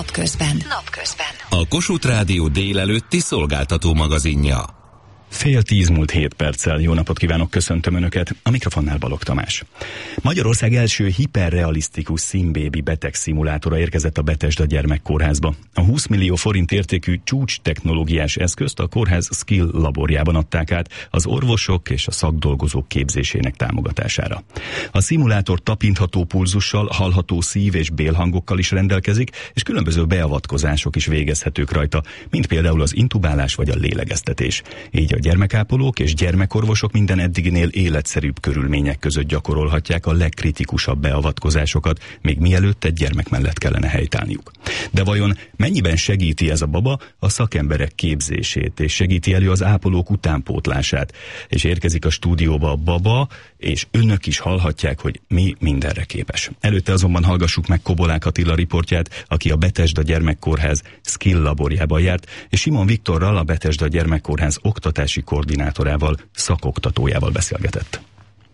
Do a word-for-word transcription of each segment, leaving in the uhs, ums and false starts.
Napközben. Napközben. A Kossuth Rádió délelőtti szolgáltató magazinja. Fél tíz múlt hét perccel. Jó napot kívánok, köszöntöm Önöket. A mikrofonnál Balogh Tamás. Magyarország első hiperrealisztikus színbébi betegszimulátora érkezett a Betesda Gyermekkórházba. A húsz millió forint értékű csúcs technológiás eszközt a kórház Skill laborjában adták át az orvosok és a szakdolgozók képzésének támogatására. A szimulátor tapintható pulzussal, hallható szív- és bélhangokkal is rendelkezik, és különböző beavatkozások is végezhetők rajta, mint például az intubálás vagy a lélegeztetés. Így a gyermekápolók és gyermekorvosok minden eddiginél életszerűbb körülmények között gyakorolhatják a legkritikusabb beavatkozásokat, még mielőtt egy gyermek mellett kellene helytállniuk. De vajon mennyiben segíti ez a baba a szakemberek képzését, és segíti elő az ápolók utánpótlását? És érkezik a stúdióba a baba, és önök is hallhatják, hogy mi mindenre képes. Előtte azonban hallgassuk meg Kobolák Attila riportját, aki a Betesda Gyermekkórház Skill laborjában járt, és Simon Viktorral, a Betesda Gyermekkórház oktatási koordinátorával, szakoktatójával beszélgetett.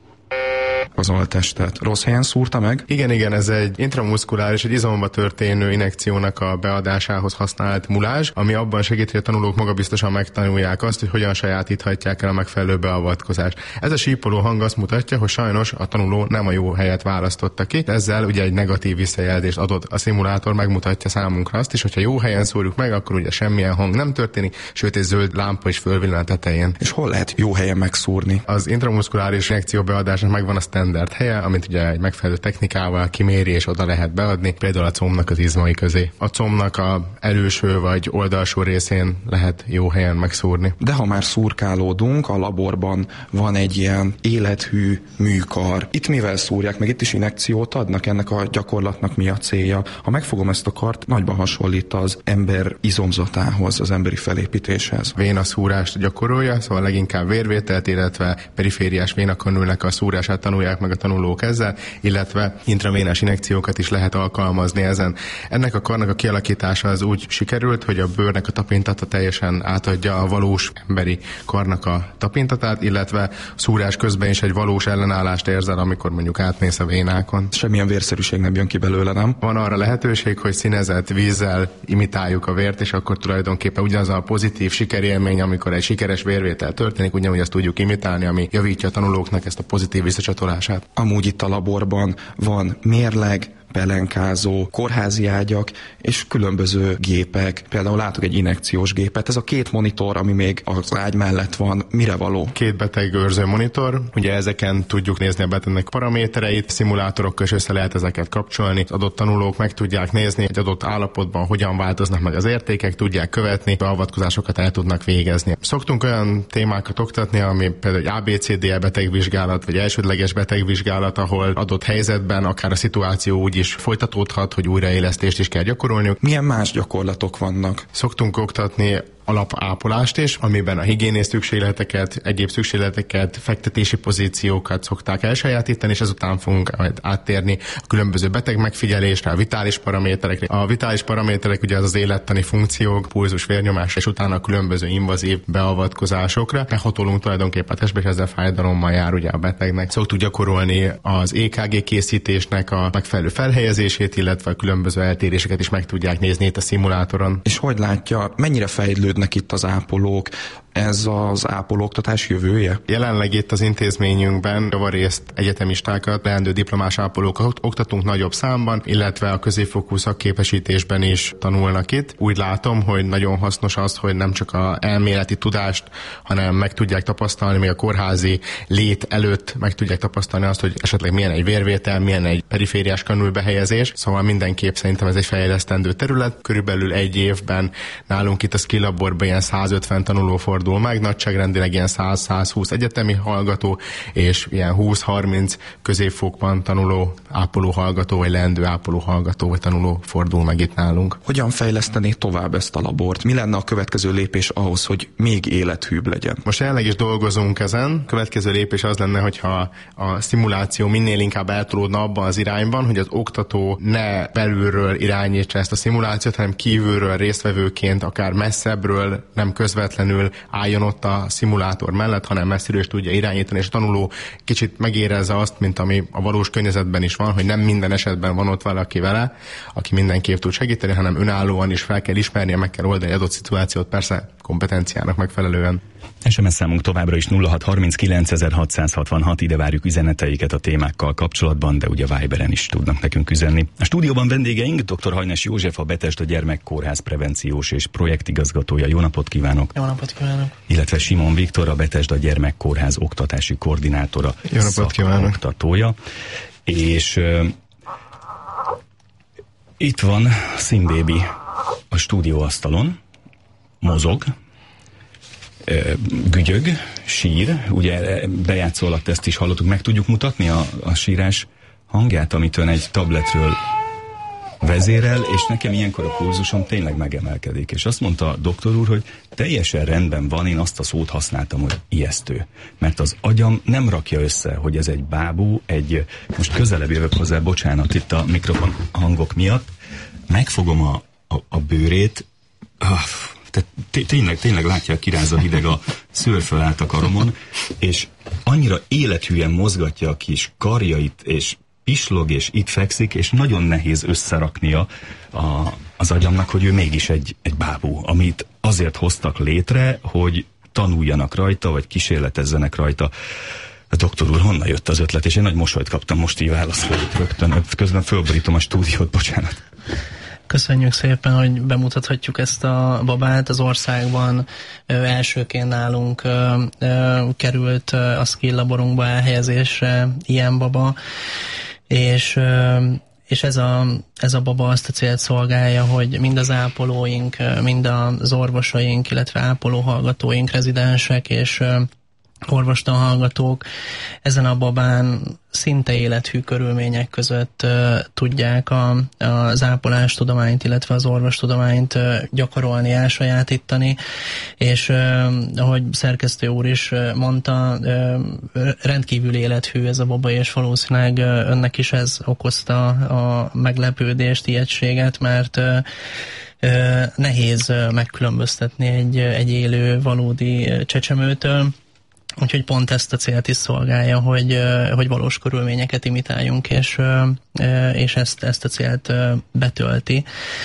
Az altestet rossz helyen szúrta meg? Igen, igen, ez egy intramuszkuláris, egy izomba történő injekciónak a beadásához használt mulázs, ami abban segít, hogy a tanulók magabiztosan megtanulják azt, hogy hogyan sajátíthatják el a megfelelő beavatkozást. Ez a sípoló hang azt mutatja, hogy sajnos a tanuló nem a jó helyet választotta ki, ezzel ugye egy negatív visszajelzést adott. A szimulátor megmutatja számunkra azt is, hogyha jó helyen szúrjuk meg, akkor ugye semmilyen hang nem történik, sőt egy zöld lámpa is fölvillan a tetején. És hol lehet jó helyen megszúrni? Az intramuszkuláris injekció beadásnak megvan a standard helye, amit ugye egy megfelelő technikával kiméri és oda lehet beadni, például a combnak az izmai közé. A combnak a előső vagy oldalsó részén lehet jó helyen megszúrni. De ha már szurkálódunk, a laborban van egy ilyen élethű műkar. Itt mivel szúrják meg? Itt is injekciót adnak? Ennek a gyakorlatnak mi a célja? Ha megfogom ezt a kart, nagyban hasonlít az ember izomzatához, az emberi felépítéshez. Vénaszúrást gyakorolja, szóval leginkább vérvételt, illetve perifériás vénakanülnek a szúrását tanulják meg a tanulók ezzel, illetve intravénás injekciókat is lehet alkalmazni ezen. Ennek a karnak a kialakítása az úgy sikerült, hogy a bőrnek a tapintata teljesen átadja a valós emberi karnak a tapintatát, illetve szúrás közben is egy valós ellenállást érzel, amikor mondjuk átmész a vénákon. Semmilyen vérszerűség nem jön ki belőle, nem? Van arra lehetőség, hogy színezett vízzel imitáljuk a vért, és akkor tulajdonképpen ugyanaz a pozitív sikerélmény, amikor egy sikeres vérvétel történik, ugyanúgy azt tudjuk imitálni, ami javítja a tanulóknak ezt a pozitív visszacsatolását. Amúgy itt a laborban van mérleg, pelenkázó, kórházi ágyak és különböző gépek. Például látok egy injekciós gépet. Ez a két monitor, ami még az ágy mellett van, mire való? Két betegőrző monitor. Ugye ezeken tudjuk nézni a betegnek paramétereit, szimulátorokkal is össze lehet ezeket kapcsolni. Az adott tanulók meg tudják nézni egy adott állapotban, hogyan változnak meg az értékek, tudják követni, beavatkozásokat el tudnak végezni. Szoktunk olyan témákat oktatni, ami például egy á bé cé dé betegvizsgálat, vagy elsődleges betegvizsgálat, ahol adott helyzetben akár a szituáció úgy is folytatódhat, hogy újraélesztést is kell gyakorolniuk. Milyen más gyakorlatok vannak? Szoktunk oktatni alapápolást is, amiben a higiénész szükségleteket, egyéb szükségleteket, fektetési pozíciókat szokták elsajátítani, és ezután fogunk majd áttérni a különböző beteg megfigyelésre, a vitális paraméterekre. A vitális paraméterek ugye az az élettani funkciók, pulzus, vérnyomás, és utána a különböző invazív beavatkozásokra. Meghatolunk tulajdonképpen a testbe, és ezzel fájdalommal jár ugye a betegnek. Szoktuk gyakorolni az é ká gé készítésnek a megfelelő felhelyezését, illetve a különböző eltéréseket is meg tudják nézni itt a szimulátoron. És hogy látja, mennyire fejlődnek itt az ápolók? Ez az ápolóoktatás jövője? Jelenleg itt az intézményünkben javarészt egyetemistákat, leendő diplomás ápolókat oktatunk nagyobb számban, illetve a középfokú szakképesítésben is tanulnak itt. Úgy látom, hogy nagyon hasznos az, hogy nem csak az elméleti tudást, hanem meg tudják tapasztalni, még a kórházi lét előtt meg tudják tapasztalni azt, hogy esetleg milyen egy vérvétel, milyen egy perifériás kanül behelyezés. Szóval mindenképp szerintem ez egy fejlesztendő terület. Körülbelül egy évben nálunk itt a Skill laborban ilyen százötven tanuló fordul meg, nagyságrendileg ilyen száz-százhúsz egyetemi hallgató, és ilyen húsz-harminc középfokban tanuló ápoló hallgató, vagy leendő ápoló hallgató, vagy tanuló fordul meg itt nálunk. Hogyan fejlesztené tovább ezt a labort? Mi lenne a következő lépés ahhoz, hogy még élethűbb legyen? Most jelenleg is dolgozunk ezen. Következő lépés az lenne, hogyha a szimuláció minél inkább eltolódna abban az irányban, hogy az oktató ne belülről irányítsa ezt a szimulációt, hanem kívülről résztvevőként, akár messzebbről, nem közvetlenül álljon ott a szimulátor mellett, hanem messziről is tudja irányítani, és a tanuló kicsit megérezze azt, mint ami a valós környezetben is van, hogy nem minden esetben van ott valaki vele, aki mindenképp tud segíteni, hanem önállóan is fel kell ismernie, meg kell oldani adott szituációt, persze kompetenciának megfelelően. es em es számunk továbbra is nulla hat harminckilenc hatszázhatvanhat, ide várjuk üzeneteiket a témákkal kapcsolatban, de ugye Viberen is tudnak nekünk üzenni. A stúdióban vendégeink dr. Hajnás József, a Betesda Gyermekkórház prevenciós és projektigazgatója. Jó napot kívánok! Jó napot kívánok! Illetve Simon Viktor, a Betesda Gyermekkórház oktatási koordinátora. Jó napot kívánok! Oktatója. És uh, itt van Színbébi a stúdióasztalon, mozog, gügyög, sír, ugye bejátszó alatt ezt is hallottuk, meg tudjuk mutatni a, a sírás hangját, amit ön egy tabletről vezérel, és nekem ilyenkor a pulzusom tényleg megemelkedik. És azt mondta a doktor úr, hogy teljesen rendben van, én azt a szót használtam, hogy ijesztő. Mert az agyam nem rakja össze, hogy ez egy bábú, egy, most közelebb jövök hozzá, bocsánat, itt a mikrofon hangok miatt, megfogom a, a, a bőrét, ah, tényleg, tényleg látja, kiráz a hideg, a szőr fölállt a karomon, és annyira élethűen mozgatja a kis karjait, és pislog, és itt fekszik, és nagyon nehéz összeraknia a, az agyamnak, hogy ő mégis egy, egy bábú, amit azért hoztak létre, hogy tanuljanak rajta, vagy kísérletezzenek rajta. A doktor úr, honnan jött az ötlet? És én nagy mosolyt kaptam, most így válaszoljuk rögtön. Közben fölborítom a stúdiót, bocsánat. Köszönjük szépen, hogy bemutathatjuk ezt a babát. Az országban ö, elsőként nálunk ö, ö, került ö, a skill laborunkba elhelyezésre ilyen baba, és, ö, és ez, a, ez a baba azt a célt szolgálja, hogy mind az ápolóink, mind az orvosaink, illetve ápolóhallgatóink, rezidensek és ö, orvostanhallgatók ezen a babán szinte élethű körülmények között uh, tudják a, az ápolástudományt, illetve az orvostudományt uh, gyakorolni, elsajátítani, és uh, ahogy szerkesztő úr is uh, mondta, uh, rendkívül élethű ez a baba, és valószínűleg uh, önnek is ez okozta a meglepődést, ijegységet, mert uh, uh, nehéz uh, megkülönböztetni egy, egy élő, valódi uh, csecsemőtől. Úgyhogy pont ezt a célt is szolgálja, hogy, hogy valós körülményeket imitáljunk, és, és ezt, ezt a célt betölti.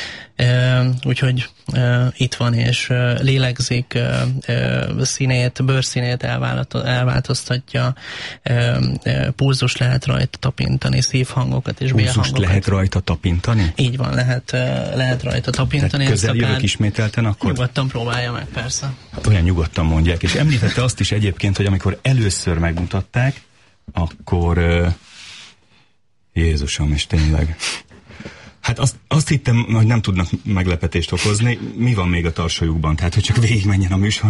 Úgyhogy itt van, és lélegzik, színét, bőrszínét elváltoztatja, pulzus lehet rajta tapintani, szívhangokat és bélhangokat. Pulzust lehet rajta tapintani? Így van, lehet, lehet rajta tapintani. Tehát közel jövök ismételten, akkor? Nyugodtan próbálja meg, persze. Olyan nyugodtan mondják, és említette azt is egyébként, hogy amikor először megmutatták, akkor Jézusom, és tényleg... Hát azt, azt hittem, hogy nem tudnak meglepetést okozni. Mi van még a tarsajukban? Tehát, hogy csak végigmenjen a műsor.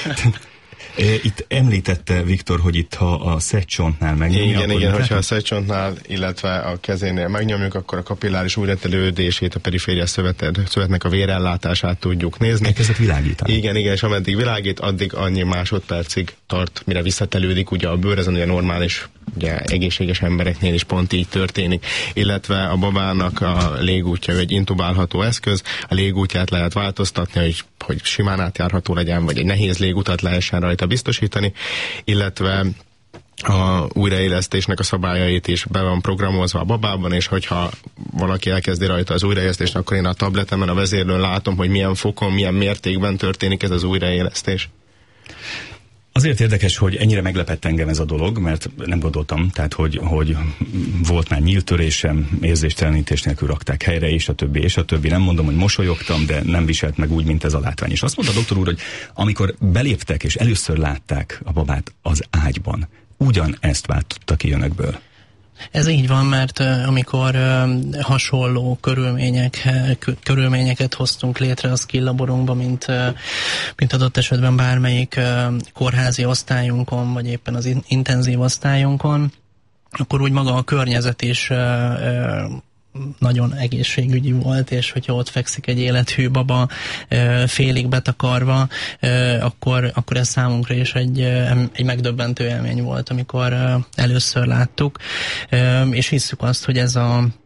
Itt említette Viktor, hogy itt ha a szedcsontnál megnyomja, igen, igen, tehát... hogyha a szedcsontnál, illetve a kezénél megnyomjuk, akkor a kapilláris újraterelődését, a perifériás szövetnek a vérellátását tudjuk nézni. Elkezdett világítani. Igen, igen, és ameddig világít, addig annyi másodpercig tart, mire visszatelődik ugye a bőr, ezen ugye normális, ugye egészséges embereknél is pont így történik. Illetve a babának a légútja egy intubálható eszköz, a légútját lehet változtatni, hogy, hogy simán átjárható legyen, vagy egy nehéz légutat lehessen rajta biztosítani, illetve a újraélesztésnek a szabályait is be van programozva a babában, és hogyha valaki elkezdi rajta az újraélesztést, akkor én a tabletemen, a vezérlőn látom, hogy milyen fokon, milyen mértékben történik ez az újraélesztés. Azért érdekes, hogy ennyire meglepett engem ez a dolog, mert nem gondoltam, tehát hogy, hogy volt már nyíltörésem, érzéstelenítés nélkül rakták helyre, és a többi, és a többi. Nem mondom, hogy mosolyogtam, de nem viselt meg úgy, mint ez a látvány. És azt mondta a doktor úr, hogy amikor beléptek, és először látták a babát az ágyban, ugyanezt váltotta ki önökből. Ez így van, mert uh, amikor uh, hasonló körülmények, uh, körülményeket hoztunk létre a skill laborunkban, mint, uh, mint adott esetben bármelyik uh, kórházi osztályunkon, vagy éppen az in- intenzív osztályunkon, akkor úgy maga a környezet is uh, uh, nagyon egészségügyi volt, és hogyha ott fekszik egy élethű baba félig betakarva, akkor, akkor ez számunkra is egy, egy megdöbbentő élmény volt, amikor először láttuk, és hisszük azt, hogy ez a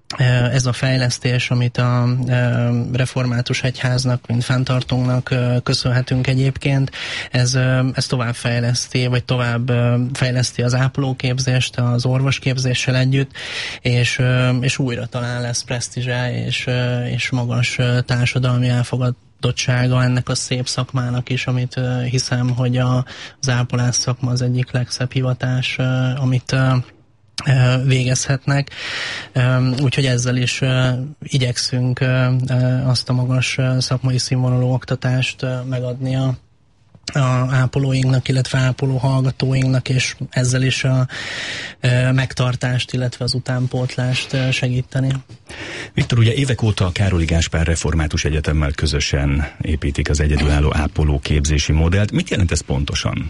ez a fejlesztés, amit a református egyháznak, mint fenntartónknak köszönhetünk egyébként, ez, ez tovább fejleszti, vagy tovább fejleszti az ápolóképzést az orvosképzéssel együtt, és, és újra talán lesz presztízse és, és magas társadalmi elfogadottsága ennek a szép szakmának is, amit hiszem, hogy a, az ápolás szakma az egyik legszebb hivatás, amit végezhetnek, úgyhogy ezzel is igyekszünk azt a magas szakmai színvonalú oktatást megadni a a ápolóinknak, illetve ápoló hallgatóinknak, és ezzel is a e, megtartást, illetve az utánpótlást segíteni. Viktor, ugye évek óta a Károli Gáspár Református Egyetemmel közösen építik az egyedülálló ápoló képzési modellt. Mit jelent ez pontosan?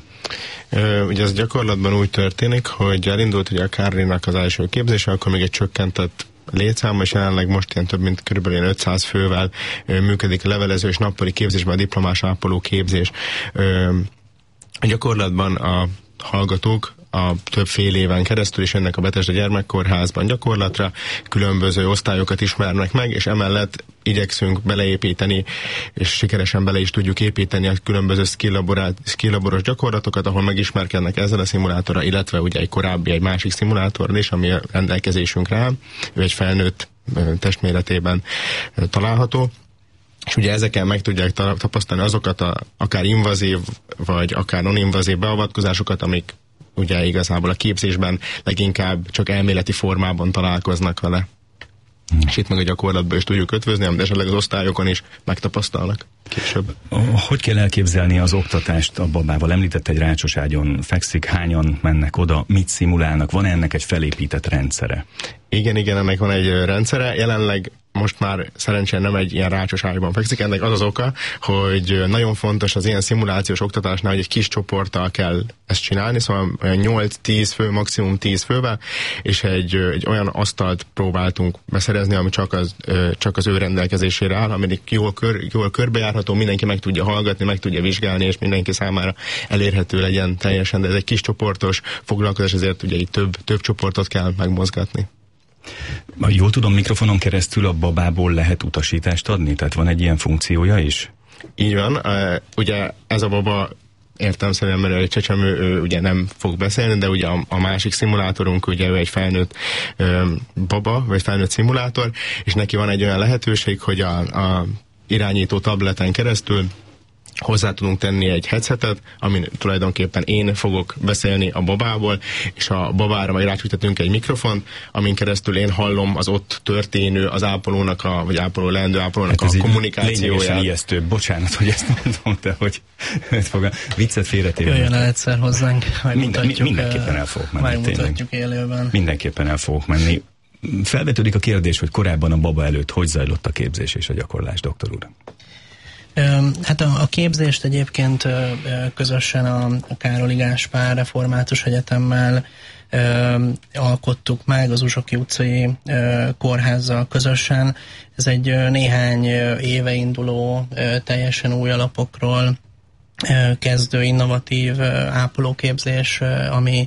Ö, ugye ez gyakorlatban úgy történik, hogy elindult ugye a Károlinak az első képzése, akkor még egy csökkentett létszáma, és jelenleg most ilyen több mint kb. ötszáz fővel ö, működik a levelező és nappali képzésben a diplomás ápoló képzés. Ö, gyakorlatban a hallgatók a több fél éven keresztül is ennek a Betesda Gyermekkórházban gyakorlatra különböző osztályokat ismernek meg, és emellett igyekszünk beleépíteni, és sikeresen bele is tudjuk építeni a különböző skill-laboros gyakorlatokat, ahol megismerkednek ezzel a szimulátorral, illetve ugye egy korábbi, egy másik szimulátorral is, ami a rendelkezésünkre áll, ő egy felnőtt testméretében található. És ugye ezeken meg tudják tapasztalni azokat a, akár invazív, vagy akár non-invazív beavatkozásokat, amik ugye igazából a képzésben leginkább csak elméleti formában találkoznak vele. Hmm. És itt meg a gyakorlatban is tudjuk ötvözni, de esetleg az osztályokon is megtapasztalnak később. Hogy kell elképzelni az oktatást a babával? Említett, egy rácsos ágyon fekszik, hányan mennek oda, mit szimulálnak? Van-e ennek egy felépített rendszere? Igen, igen, ennek van egy rendszere. Jelenleg most már szerencsére nem egy ilyen rácsos ágyban fekszik. Ennek az az oka, hogy nagyon fontos az ilyen szimulációs oktatásnál, hogy egy kis csoporttal kell ezt csinálni, szóval nyolc-tíz fő, maximum tíz fővel, és egy, egy olyan asztalt próbáltunk beszerezni, ami csak az, csak az ő rendelkezésére áll, aminek jól, kör, jól körbejárható, mindenki meg tudja hallgatni, meg tudja vizsgálni, és mindenki számára elérhető legyen teljesen, de ez egy kis csoportos foglalkozás, ezért ugye itt több, több csoportot kell megmozgatni. Jól tudom, mikrofonon keresztül a babából lehet utasítást adni? Tehát van egy ilyen funkciója is? Így van. Uh, ugye ez a baba értelemszerűen, mert egy csecsemő ő ugye nem fog beszélni, de ugye a, a másik szimulátorunk ugye ő egy felnőtt uh, baba, vagy felnőtt szimulátor, és neki van egy olyan lehetőség, hogy a, a irányító tableten keresztül hozzá tudunk tenni egy headsetet, amin tulajdonképpen én fogok beszélni a babából, és a babára majd rácsújtatunk egy mikrofont, amin keresztül én hallom az ott történő, az ápolónak, a, vagy ápoló leendő ápolónak hát a kommunikációját. Lényegesen ijesztő. Bocsánat, hogy ezt mondom, de hogy viccet félretéve. Jöjjön el egyszer hozzánk, majd Minden, mutatjuk, mindenképpen el fogok menni. Majd mutatjuk élőben. Mindenképpen el fogok menni. Felvetődik a kérdés, hogy korábban a baba előtt hogy zajlott a képzés és a gyakorlás, doktor úr? Hát a, a képzést egyébként közösen a, a Károli Gáspár Református Egyetemmel ö, alkottuk meg, az Uzsoki utcai ö, kórházzal közösen. Ez egy ö, néhány éve induló, ö, teljesen új alapokról kezdő innovatív ápolóképzés, ami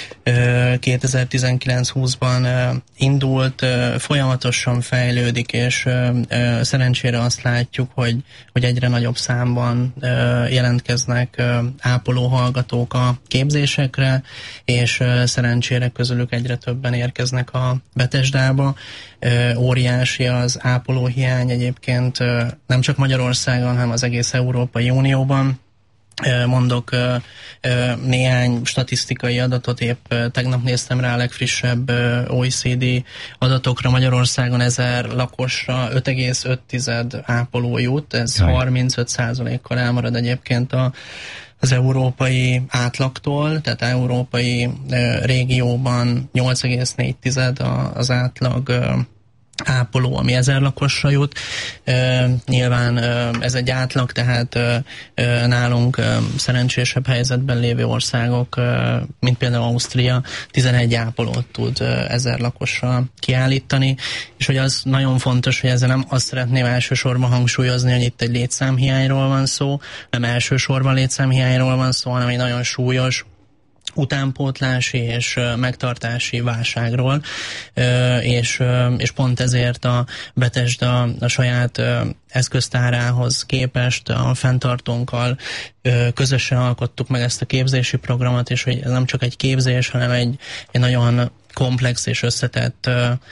kétezer-tizenkilenc-húszban indult, folyamatosan fejlődik, és szerencsére azt látjuk, hogy, hogy egyre nagyobb számban jelentkeznek ápolóhallgatók a képzésekre, és szerencsére közülük egyre többen érkeznek a Betesdába. Óriási az ápolóhiány egyébként nem csak Magyarországon, hanem az egész Európai Unióban. Mondok néhány statisztikai adatot, épp tegnap néztem rá a legfrissebb o e cé dé adatokra. Magyarországon ezer lakosra öt egész öt ápoló jut, ez Jaj. harmincöt százalékkal elmarad egyébként a az európai átlagtól, tehát európai régióban nyolc egész négy az átlag ápoló, ami ezer lakosra jut. E, nyilván e, ez egy átlag, tehát e, e, nálunk e, szerencsésebb helyzetben lévő országok, e, mint például Ausztria, tizenegy ápolót tud e, ezer lakosra kiállítani, és hogy az nagyon fontos, hogy ezzel nem azt szeretném elsősorban hangsúlyozni, hogy itt egy létszámhiányról van szó, nem elsősorban létszámhiányról van szó, hanem egy nagyon súlyos utánpótlási és megtartási válságról, és, és pont ezért a Betesda a saját eszköztárához képest a fenntartónkkal közösen alkottuk meg ezt a képzési programot, és hogy ez nem csak egy képzés, hanem egy, egy nagyon komplex és összetett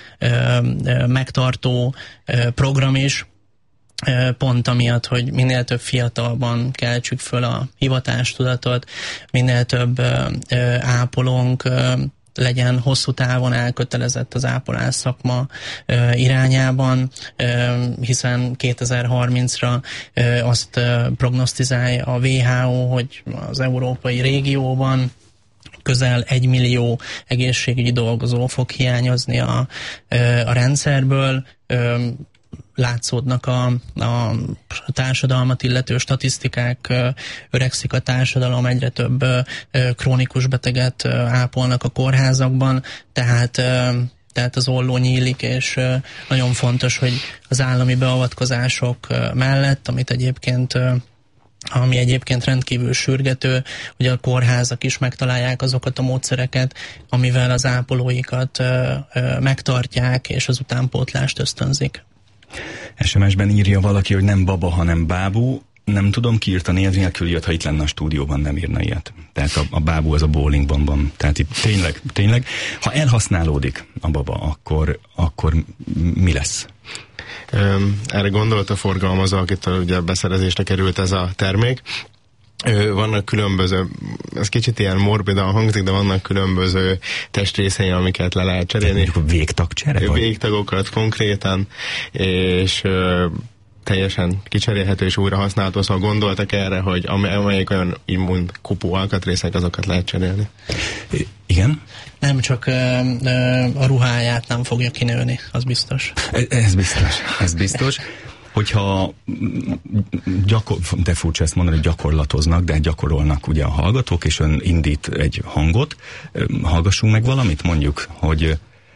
megtartó program is, pont amiatt, hogy minél több fiatalban keltsük föl a hivatástudatot, minél több ápolónk legyen hosszú távon elkötelezett az ápolás szakma irányában, hiszen kétezer-harmincra azt prognosztizálja a vé há ó, hogy az európai régióban közel egy millió egészségügyi dolgozó fog hiányozni a, a rendszerből. Látszódnak a, a társadalmat illető statisztikák, öregszik a társadalom, egyre több krónikus beteget ápolnak a kórházakban, tehát, tehát az olló nyílik, és nagyon fontos, hogy az állami beavatkozások mellett, amit egyébként ami egyébként rendkívül sürgető, hogy a kórházak is megtalálják azokat a módszereket, amivel az ápolóikat megtartják, és az utánpótlást ösztönzik. es em es-ben írja valaki, hogy nem baba, hanem bábú. Nem tudom, ki írta név nélkül, ilyet, ha itt lenne a stúdióban, nem írna ilyet. Tehát a, a bábú az a bowlingban van. Tehát itt tényleg, tényleg, ha elhasználódik a baba, akkor, akkor mi lesz? Erre gondolt a forgalmazó, akitől ugye beszerezésre került ez a termék. Vannak különböző, ez kicsit ilyen morbidan hangzik, de vannak különböző testrészei, amiket le lehet cserélni. Mondjuk a végtagcsere? Vagy? Végtagokat konkrétan, és teljesen kicserélhető és újra használható, szóval gondoltak erre, hogy amelyik olyan immun kopó alkatrészek, azokat lehet cserélni. Igen? Nem csak a ruháját nem fogja kinőni, az biztos. Ez, ez biztos, ez biztos. Hogyha gyakor, de furcsa ezt mondani, hogy gyakorlatoznak, de gyakorolnak ugye a hallgatók, és ön indít egy hangot, hallgassunk meg valamit, mondjuk, hogy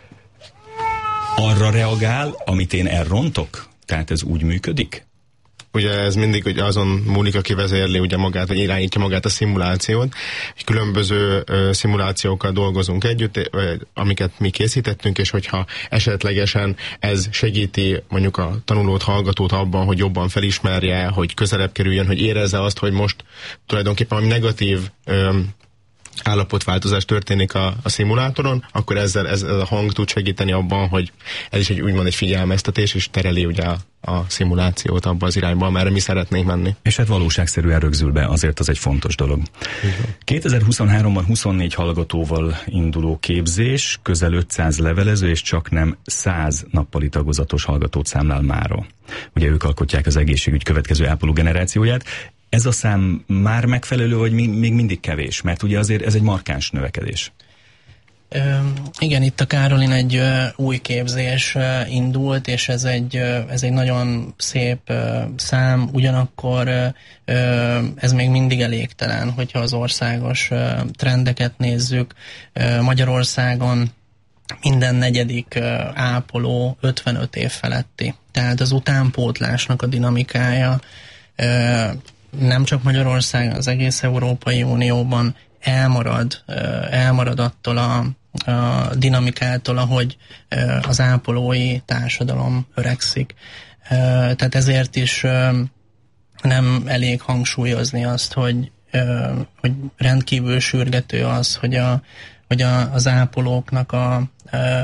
arra reagál, amit én elrontok? Tehát ez úgy működik? Ugye ez mindig hogy azon múlik, aki vezérli ugye magát, vagy irányítja magát a szimulációt. Különböző ö, szimulációkkal dolgozunk együtt, ö, amiket mi készítettünk, és hogyha esetlegesen ez segíti mondjuk a tanulót, hallgatót abban, hogy jobban felismerje, hogy közelebb kerüljön, hogy érezze azt, hogy most tulajdonképpen ami negatív ö, állapotváltozás történik a, a szimulátoron, akkor ezzel ez, ez a hang tud segíteni abban, hogy ez is egy úgymond egy figyelmeztetés, és tereli ugye a, a szimulációt abba az irányba, amerre mi szeretnénk menni. És hát valóságszerűen rögzül be, azért az egy fontos dolog. kétezer-huszonháromban huszonnégy hallgatóval induló képzés, közel ötszáz levelező, és csak nem száz nappali tagozatos hallgatót számlál mára. Ugye ők alkotják az egészségügy következő ápoló generációját. Ez a szám már megfelelő, vagy még mindig kevés? Mert ugye azért ez egy markáns növekedés. Ö, igen, itt a Károlin egy ö, új képzés ö, indult, és ez egy, ö, ez egy nagyon szép ö, szám, ugyanakkor ö, ö, ez még mindig elégtelen, hogyha az országos ö, trendeket nézzük. Ö, Magyarországon minden negyedik ö, ápoló ötvenöt év feletti. Tehát az utánpótlásnak a dinamikája ö, nem csak Magyarországon, az egész Európai Unióban elmarad, elmarad attól a, a dinamikától, ahogy az ápolói társadalom öregszik. Tehát ezért is nem elég hangsúlyozni azt, hogy, hogy rendkívül sürgető az, hogy, a, hogy a, az ápolóknak a, a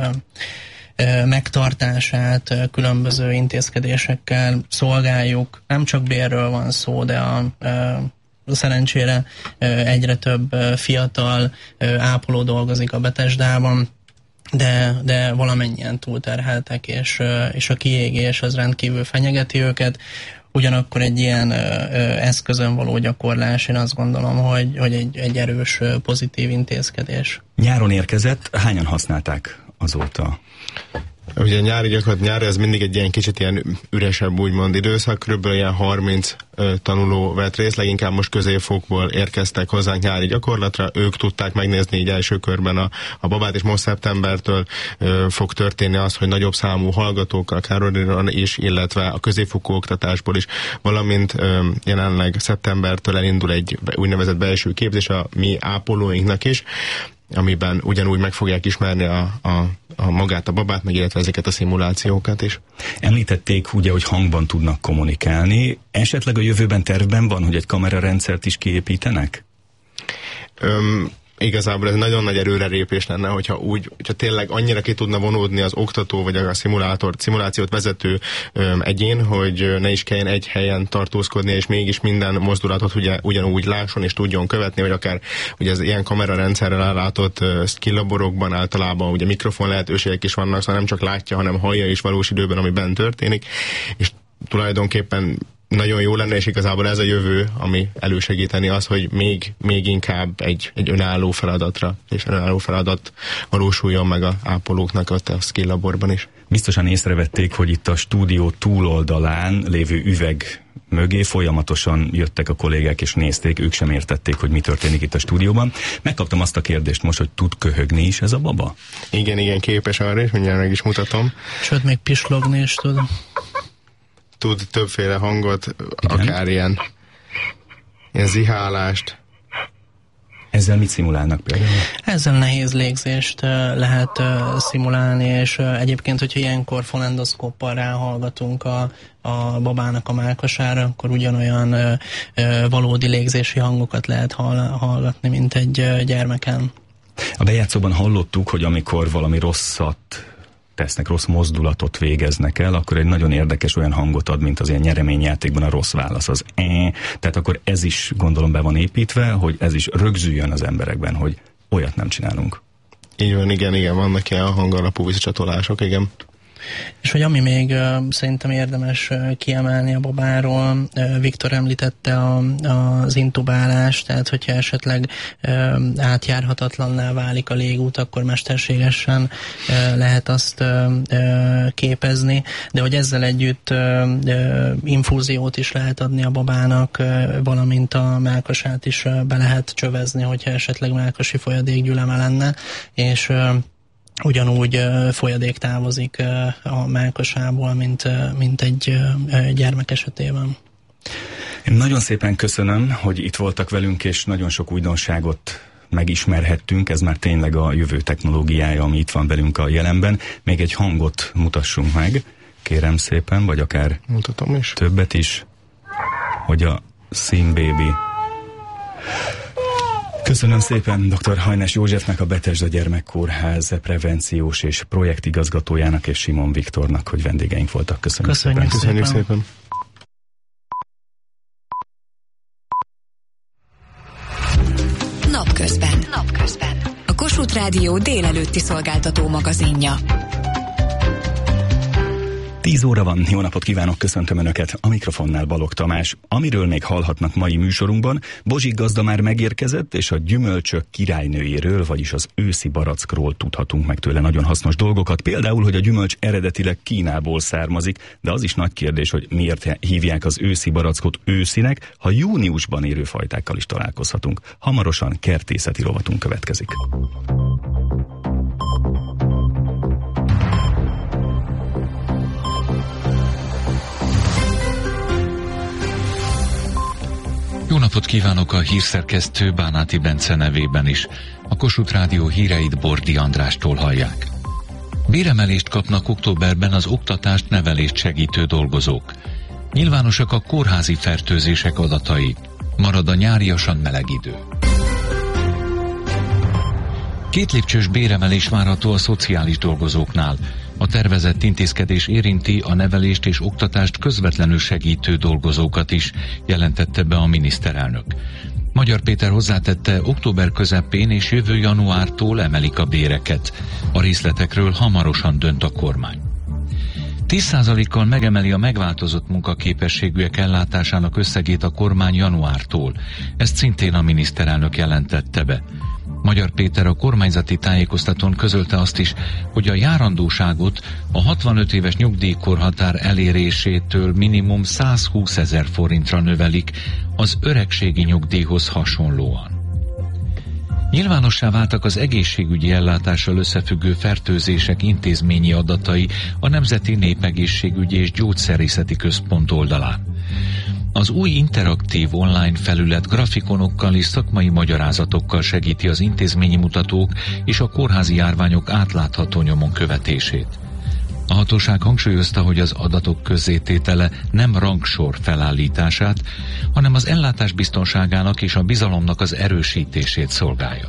megtartását különböző intézkedésekkel szolgáljuk. Nem csak bérről van szó, de a, a szerencsére egyre több fiatal ápoló dolgozik a Betesdában, de, de valamennyien túlterheltek, és, és a kiégés az rendkívül fenyegeti őket. Ugyanakkor egy ilyen eszközön való gyakorlás, én azt gondolom, hogy, hogy egy, egy erős pozitív intézkedés. Nyáron érkezett, hányan használták azóta? Ugye nyári gyakorlat, nyári ez mindig egy ilyen kicsit ilyen üresebb úgymond időszak, körülbelül ilyen harminc ö, tanuló vett részt, leginkább most középfokból érkeztek hozzánk nyári gyakorlatra, ők tudták megnézni így első körben a, a babát, és most szeptembertől ö, fog történni az, hogy nagyobb számú hallgatókkal, Károlyiron is, illetve a középfokú oktatásból is, valamint ö, jelenleg szeptembertől elindul egy úgynevezett belső képzés a mi ápolóinknak is, amiben ugyanúgy meg fogják ismerni a, a, a magát a babát, meg illetve ezeket a szimulációkat is. Említették ugye, hogy hangban tudnak kommunikálni. Esetleg a jövőben tervben van, hogy egy kamerarendszert is kiépítenek? Öm, Igazából ez nagyon nagy erőrelépés lenne, hogyha úgy, hogyha tényleg annyira ki tudna vonódni az oktató vagy a szimulátor, szimulációt vezető öm, egyén, hogy ne is kelljen egy helyen tartózkodni, és mégis minden mozdulatot ugye, ugyanúgy lásson és tudjon követni, vagy akár ugye az ilyen kamerarendszerrel ellátott uh, skill-laborokban általában ugye mikrofon lehetőségek is vannak, szóval nem csak látja, hanem hallja is valós időben, ami bent történik, és tulajdonképpen nagyon jó lenne, és igazából ez a jövő, ami elősegíteni az, hogy még, még inkább egy, egy önálló feladatra, és önálló feladat valósuljon meg a ápolóknak ott a skill laborban is. Biztosan észrevették, hogy itt a stúdió túloldalán lévő üveg mögé folyamatosan jöttek a kollégák és nézték, ők sem értették, hogy mi történik itt a stúdióban. Megkaptam azt a kérdést most, hogy tud köhögni is ez a baba? Igen, igen, képes arra is, mindjárt meg is mutatom. Sőt, még pislogni is tud. Tud többféle hangot, igen, akár ilyen, ilyen zihálást. Ezzel mit szimulálnak például? Ezzel nehéz légzést lehet uh, szimulálni, és uh, egyébként, hogyha ilyenkor fonendoszkóppal ráhallgatunk a, a babának a mellkasára, akkor ugyanolyan uh, uh, valódi légzési hangokat lehet hall, hallgatni, mint egy uh, gyermeken. A bejátszóban hallottuk, hogy amikor valami rosszat tesznek, rossz mozdulatot végeznek el, akkor egy nagyon érdekes olyan hangot ad, mint az ilyen nyereményjátékban a rossz válasz, az e. Tehát akkor ez is gondolom be van építve, hogy ez is rögzüljön az emberekben, hogy olyat nem csinálunk. Így van, igen, igen, vannak ilyen hangalapú visszacsatolások, igen. És hogy ami még uh, szerintem érdemes uh, kiemelni a babáról, uh, Viktor említette a, az intubálást, tehát hogyha esetleg uh, átjárhatatlanná válik a légút, akkor mesterségesen uh, lehet azt uh, uh, képezni, de hogy ezzel együtt uh, uh, infúziót is lehet adni a babának, uh, valamint a mellkasát is uh, be lehet csövezni, hogyha esetleg mellkasi folyadékgyüleme lenne, és uh, ugyanúgy uh, folyadék távozik uh, a mellkasából, mint, uh, mint egy uh, gyermek esetében. Én nagyon szépen köszönöm, hogy itt voltak velünk, és nagyon sok újdonságot megismerhettünk. Ez már tényleg a jövő technológiája, ami itt van velünk a jelenben. Még egy hangot mutassunk meg, kérem szépen, vagy akár mutatom is. Többet is, hogy a SimBaby. Köszönöm szépen dr. Hajnás Józsefnek, a Betesda Gyermekkórház prevenciós és projektigazgatójának, és Simon Viktornak, hogy vendégeink voltak. Köszönjük, Köszönjük szépen. Köszönjük szépen. Napközben. Napközben. A Kossuth Rádió délelőtti szolgáltató magazinja. Tíz óra van, jó napot kívánok, köszöntöm Önöket, a mikrofonnál Balogh Tamás. Amiről még hallhatnak mai műsorunkban, Bozsik gazda már megérkezett, és a gyümölcsök királynőjéről, vagyis az őszi barackról tudhatunk meg tőle nagyon hasznos dolgokat. Például, hogy a gyümölcs eredetileg Kínából származik, de az is nagy kérdés, hogy miért hívják az őszi barackot őszinek, ha júniusban érő fajtákkal is találkozhatunk. Hamarosan kertészeti rovatunk következik. Jó napot kívánok a hírszerkesztő Bánáti Bence nevében is. A Kossuth Rádió híreit Bordi Andrástól hallják. Béremelést kapnak októberben az oktatást, nevelést segítő dolgozók. Nyilvánosak a kórházi fertőzések adatai. Marad a nyáriasan meleg idő. Két lépcsős béremelés várható a szociális dolgozóknál. A tervezett intézkedés érinti a nevelést és oktatást közvetlenül segítő dolgozókat is, jelentette be a miniszterelnök. Magyar Péter hozzátette, október közepén és jövő januártól emelik a béreket. A részletekről hamarosan dönt a kormány. tíz százalékkal megemeli a megváltozott munkaképességűek ellátásának összegét a kormány januártól. Ezt szintén a miniszterelnök jelentette be. Magyar Péter a kormányzati tájékoztatón közölte azt is, hogy a járandóságot a hatvanöt éves nyugdíjkorhatár elérésétől minimum százhúszezer forintra növelik az öregségi nyugdíjhoz hasonlóan. Nyilvánossá váltak az egészségügyi ellátással összefüggő fertőzések intézményi adatai a Nemzeti Népegészségügyi és Gyógyszerészeti Központ oldalán. Az új interaktív online felület grafikonokkal és szakmai magyarázatokkal segíti az intézményi mutatók és a kórházi járványok átlátható nyomon követését. A hatóság hangsúlyozta, hogy az adatok közzététele nem rangsor felállítását, hanem az ellátás biztonságának és a bizalomnak az erősítését szolgálja.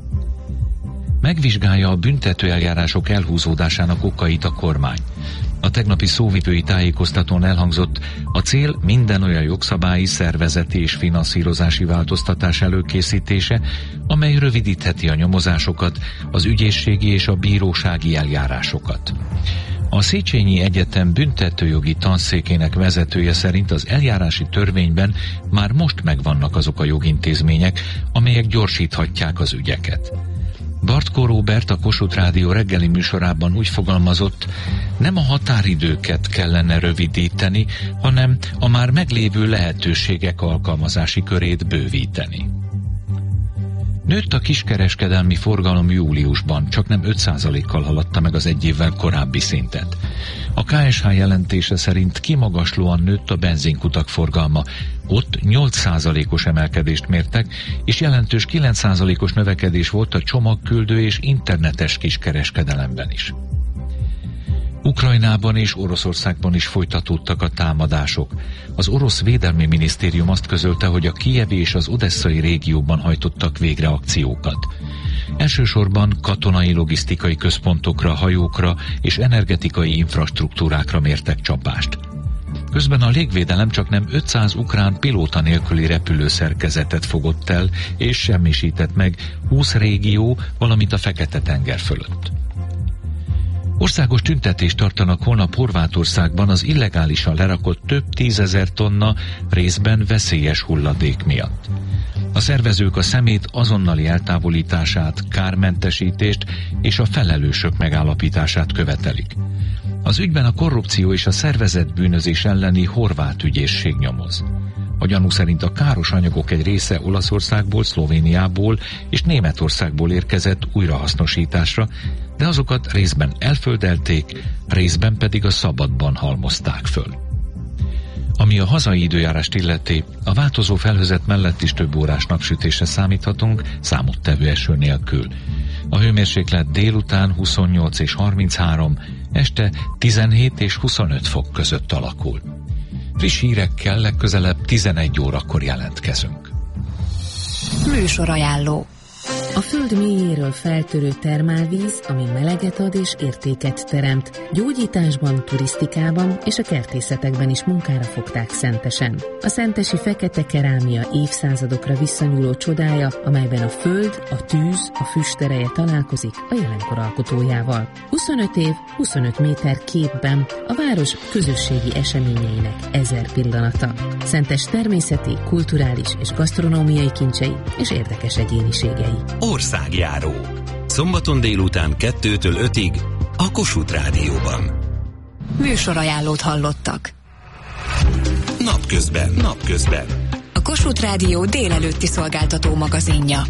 Megvizsgálja a büntetőeljárások elhúzódásának okait a kormány. A tegnapi szóvivői tájékoztatón elhangzott, a cél minden olyan jogszabályi, szervezeti és finanszírozási változtatás előkészítése, amely rövidítheti a nyomozásokat, az ügyészségi és a bírósági eljárásokat. A Széchenyi Egyetem büntetőjogi tanszékének vezetője szerint az eljárási törvényben már most megvannak azok a jogintézmények, amelyek gyorsíthatják az ügyeket. Bartkó Róbert a Kossuth Rádió reggeli műsorában úgy fogalmazott, nem a határidőket kellene rövidíteni, hanem a már meglévő lehetőségek alkalmazási körét bővíteni. Nőtt a kiskereskedelmi forgalom júliusban, csak nem öt százalékkal haladta meg az egy évvel korábbi szintet. A ká es há jelentése szerint kimagaslóan nőtt a benzinkutak forgalma. Ott nyolc százalékos emelkedést mértek, és jelentős kilenc százalékos növekedés volt a csomagküldő és internetes kiskereskedelemben is. Ukrajnában és Oroszországban is folytatódtak a támadások. Az orosz védelmi minisztérium azt közölte, hogy a kijevi és az odesszai régióban hajtottak végre akciókat. Elsősorban katonai logisztikai központokra, hajókra és energetikai infrastruktúrákra mértek csapást. Közben a légvédelem csak nem ötszáz ukrán pilóta nélküli repülőszerkezetet fogott el és semmisített meg húsz régió, valamint a Fekete-tenger fölött. Országos tüntetést tartanak holnap Horvátországban az illegálisan lerakott több tízezer tonna részben veszélyes hulladék miatt. A szervezők a szemét azonnali eltávolítását, kármentesítést és a felelősök megállapítását követelik. Az ügyben a korrupció és a szervezett bűnözés elleni horvát ügyészség nyomoz. A gyanú szerint a káros anyagok egy része Olaszországból, Szlovéniából és Németországból érkezett újrahasznosításra, de azokat részben elföldelték, részben pedig a szabadban halmozták föl. Ami a hazai időjárást illeti, a változó felhőzet mellett is több órás napsütésre számíthatunk, számottevő eső nélkül. A hőmérséklet délután huszonnyolc és harminchárom, este tizenhét és huszonöt fok között alakul. Friss hírekkel legközelebb tizenegy órakor jelentkezünk. Műsorajánló. A föld mélyéről feltörő termálvíz, ami meleget ad és értéket teremt. Gyógyításban, turisztikában és a kertészetekben is munkára fogták Szentesen. A szentesi fekete kerámia évszázadokra visszanyúló csodája, amelyben a föld, a tűz, a füstereje találkozik a jelenkor alkotójával. huszonöt év, huszonöt méter képben a város közösségi eseményeinek ezer pillanata. Szentes természeti, kulturális és gasztronómiai kincsei és érdekes egyéniségei. Országjáró. Szombaton délután kettőtől ötig a Kossuth Rádióban. Műsorajánlót hallottak. Napközben, napközben. A Kossuth Rádió délelőtti szolgáltató magazinja.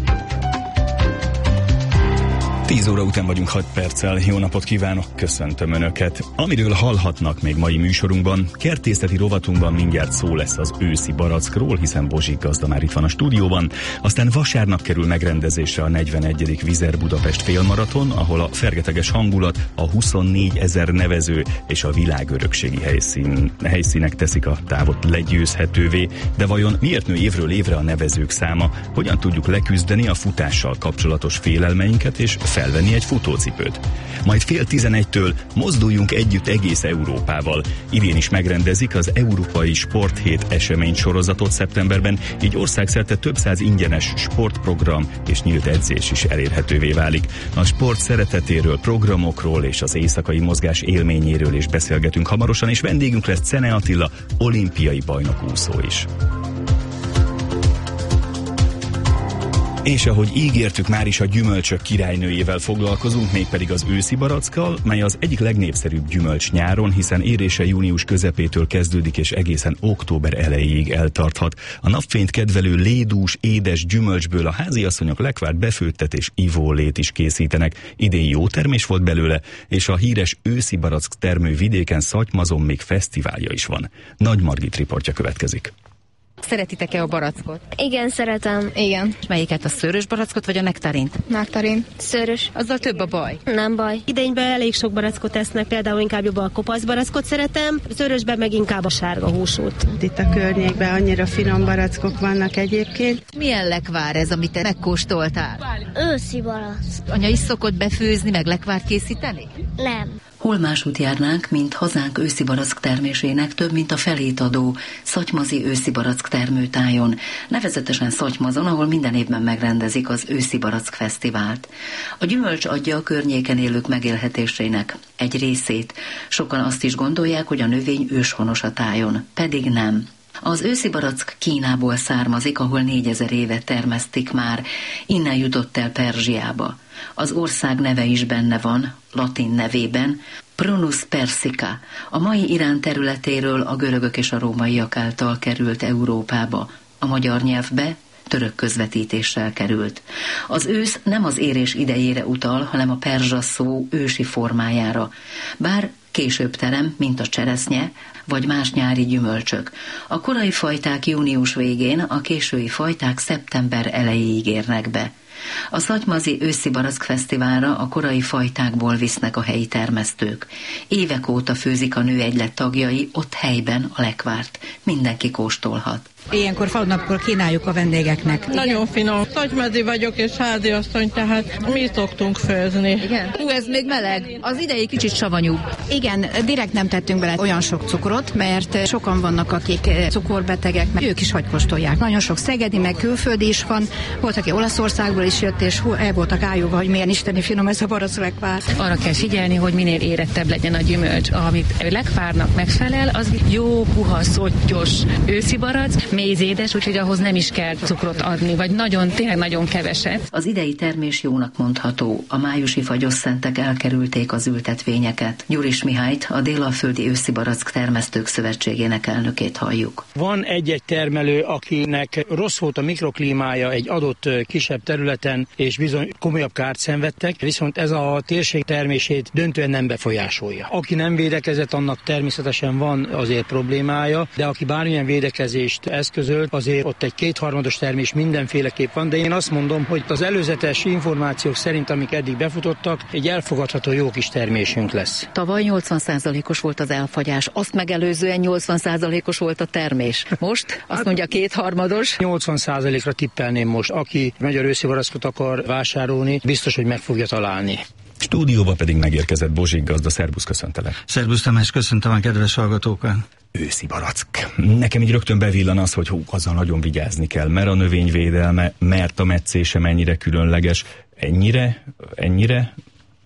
tíz óra után vagyunk hat perccel. Jó napot kívánok, köszöntöm Önöket. Amiről hallhatnak még mai műsorunkban, kertészeti rovatunkban mindjárt szó lesz az őszi barackról, hiszen Bozsik gazda már itt van a stúdióban. Aztán vasárnap kerül megrendezésre a negyvenegyedik Vizer Budapest félmaraton, ahol a fergeteges hangulat, a huszonnégy ezer nevező és a világörökségi helyszín, helyszínek teszik a távot legyőzhetővé. De vajon miért nő évről évre a nevezők száma? Hogyan tudjuk leküzdeni a futással kapcsolatos félelmeinket és fel felvenni egy futócipőt. Majd fél tizenegytől mozduljunk együtt egész Európával. Idén is megrendezik az Európai Sporthét esemény sorozatot szeptemberben, így országszerte több száz ingyenes sportprogram és nyílt edzés is elérhetővé válik. A sport szeretetéről, programokról és az éjszakai mozgás élményéről is beszélgetünk hamarosan, és vendégünk lesz Czene Attila, olimpiai bajnok úszó is. És ahogy ígértük, már is a gyümölcsök királynőjével foglalkozunk, mégpedig az őszi barackkal, mely az egyik legnépszerűbb gyümölcs nyáron, hiszen érése június közepétől kezdődik és egészen október elejéig eltarthat. A napfényt kedvelő lédús, édes gyümölcsből a háziasszonyok lekvárt befőttet és ivólét is készítenek. Idén jó termés volt belőle, és a híres őszi barack termő vidéken Szatymazon még fesztiválja is van. Nagy Margit riportja következik. Szeretitek-e a barackot? Igen, szeretem. Igen. És melyiket, a szőrös barackot vagy a nektarint? Nektarint. Szőrös. Azzal több a baj? Nem baj. Idényben elég sok barackot esznek, például inkább jobban a kopasz barackot szeretem, szőrösben meg inkább a sárga húsút. Itt a környékben annyira finom barackok vannak egyébként. Milyen lekvár ez, amit te megkóstoltál? Őszi barack. Anya is szokott befőzni, meg lekvárt készíteni? Nem. Hol másút járnánk, mint hazánk őszi barack termésének több mint a felét adó szatymazi őszi barack termőtájon, nevezetesen Szatymazon, ahol minden évben megrendezik az őszi barack fesztivált. A gyümölcs adja a környéken élők megélhetésének egy részét. Sokan azt is gondolják, hogy a növény őshonos a tájon, pedig nem. Az őszi barack Kínából származik, ahol négyezer éve termesztik már, innen jutott el Perzsiába. Az ország neve is benne van, latin nevében, Prunus persica, a mai Irán területéről a görögök és a rómaiak által került Európába, a magyar nyelvbe török közvetítéssel került. Az ősz nem az érés idejére utal, hanem a perzsa szó ősi formájára, bár később terem, mint a cseresznye, vagy más nyári gyümölcsök. A korai fajták június végén, a késői fajták szeptember elejéig érnek be. A szatymazi őszi barack fesztiválra a korai fajtákból visznek a helyi termesztők. Évek óta főzik a nőegylet tagjai ott helyben a lekvárt. Mindenki kóstolhat. Ilyenkor falunapkor kínáljuk a vendégeknek. Nagyon finom. Szatymadi vagyok és háziasszony, tehát mi szoktunk főzni. Igen? Hú, ez még meleg. Az idei kicsit savanyúbb. Igen, direkt nem tettünk bele olyan sok cukrot, mert sokan vannak, akik cukorbetegek, mert ők is hagy kóstolják. Nagyon sok szegedi, meg külföldi is van. Volt, aki Olaszországból is jött, és hú, el voltak ájulva, hogy milyen isteni finom ez a barack lekvár. Arra kell figyelni, hogy minél érettebb legyen a gyümölcs. Amit lekvárnak megfelel, az jó, puha, szottyos őszi barack, mézédes, úgyhogy ahhoz nem is kell cukrot adni, vagy nagyon, tényleg nagyon keveset. Az idei termés jónak mondható. A májusi fagyosszentek elkerülték az ültetvényeket. Gyuris Mihályt, a Délalföldi Őszi Barack Termesztők Szövetségének elnökét halljuk. Van egy-egy termelő, akinek rossz volt a mikroklímája egy adott kisebb területen, és bizony komolyabb kárt szenvedtek, viszont ez a térség termését döntően nem befolyásolja. Aki nem védekezett, annak természetesen van azért problémája, de aki bármilyen védekezést eszközölt, azért ott egy kétharmados termés mindenféleképp van, de én azt mondom, hogy az előzetes információk szerint, amik eddig befutottak, egy elfogadható jó kis termésünk lesz. Tavaly nyolcvan százalékos volt az elfagyás, azt megelőzően nyolcvan százalékos volt a termés. Most azt mondja kétharmados. nyolcvan százalékra tippelném most. Aki magyar őszi barackot akar vásárolni, biztos, hogy meg fogja találni. Stúdióba pedig megérkezett Bozsik gazda. Szerbusz, köszöntelek. Szerbusz Tamás, köszöntöm a kedves hallgatókat. Őszi barack. Nekem így rögtön bevillan az, hogy hú, azzal nagyon vigyázni kell, mert a növényvédelme, mert a metszése mennyire különleges. Ennyire, ennyire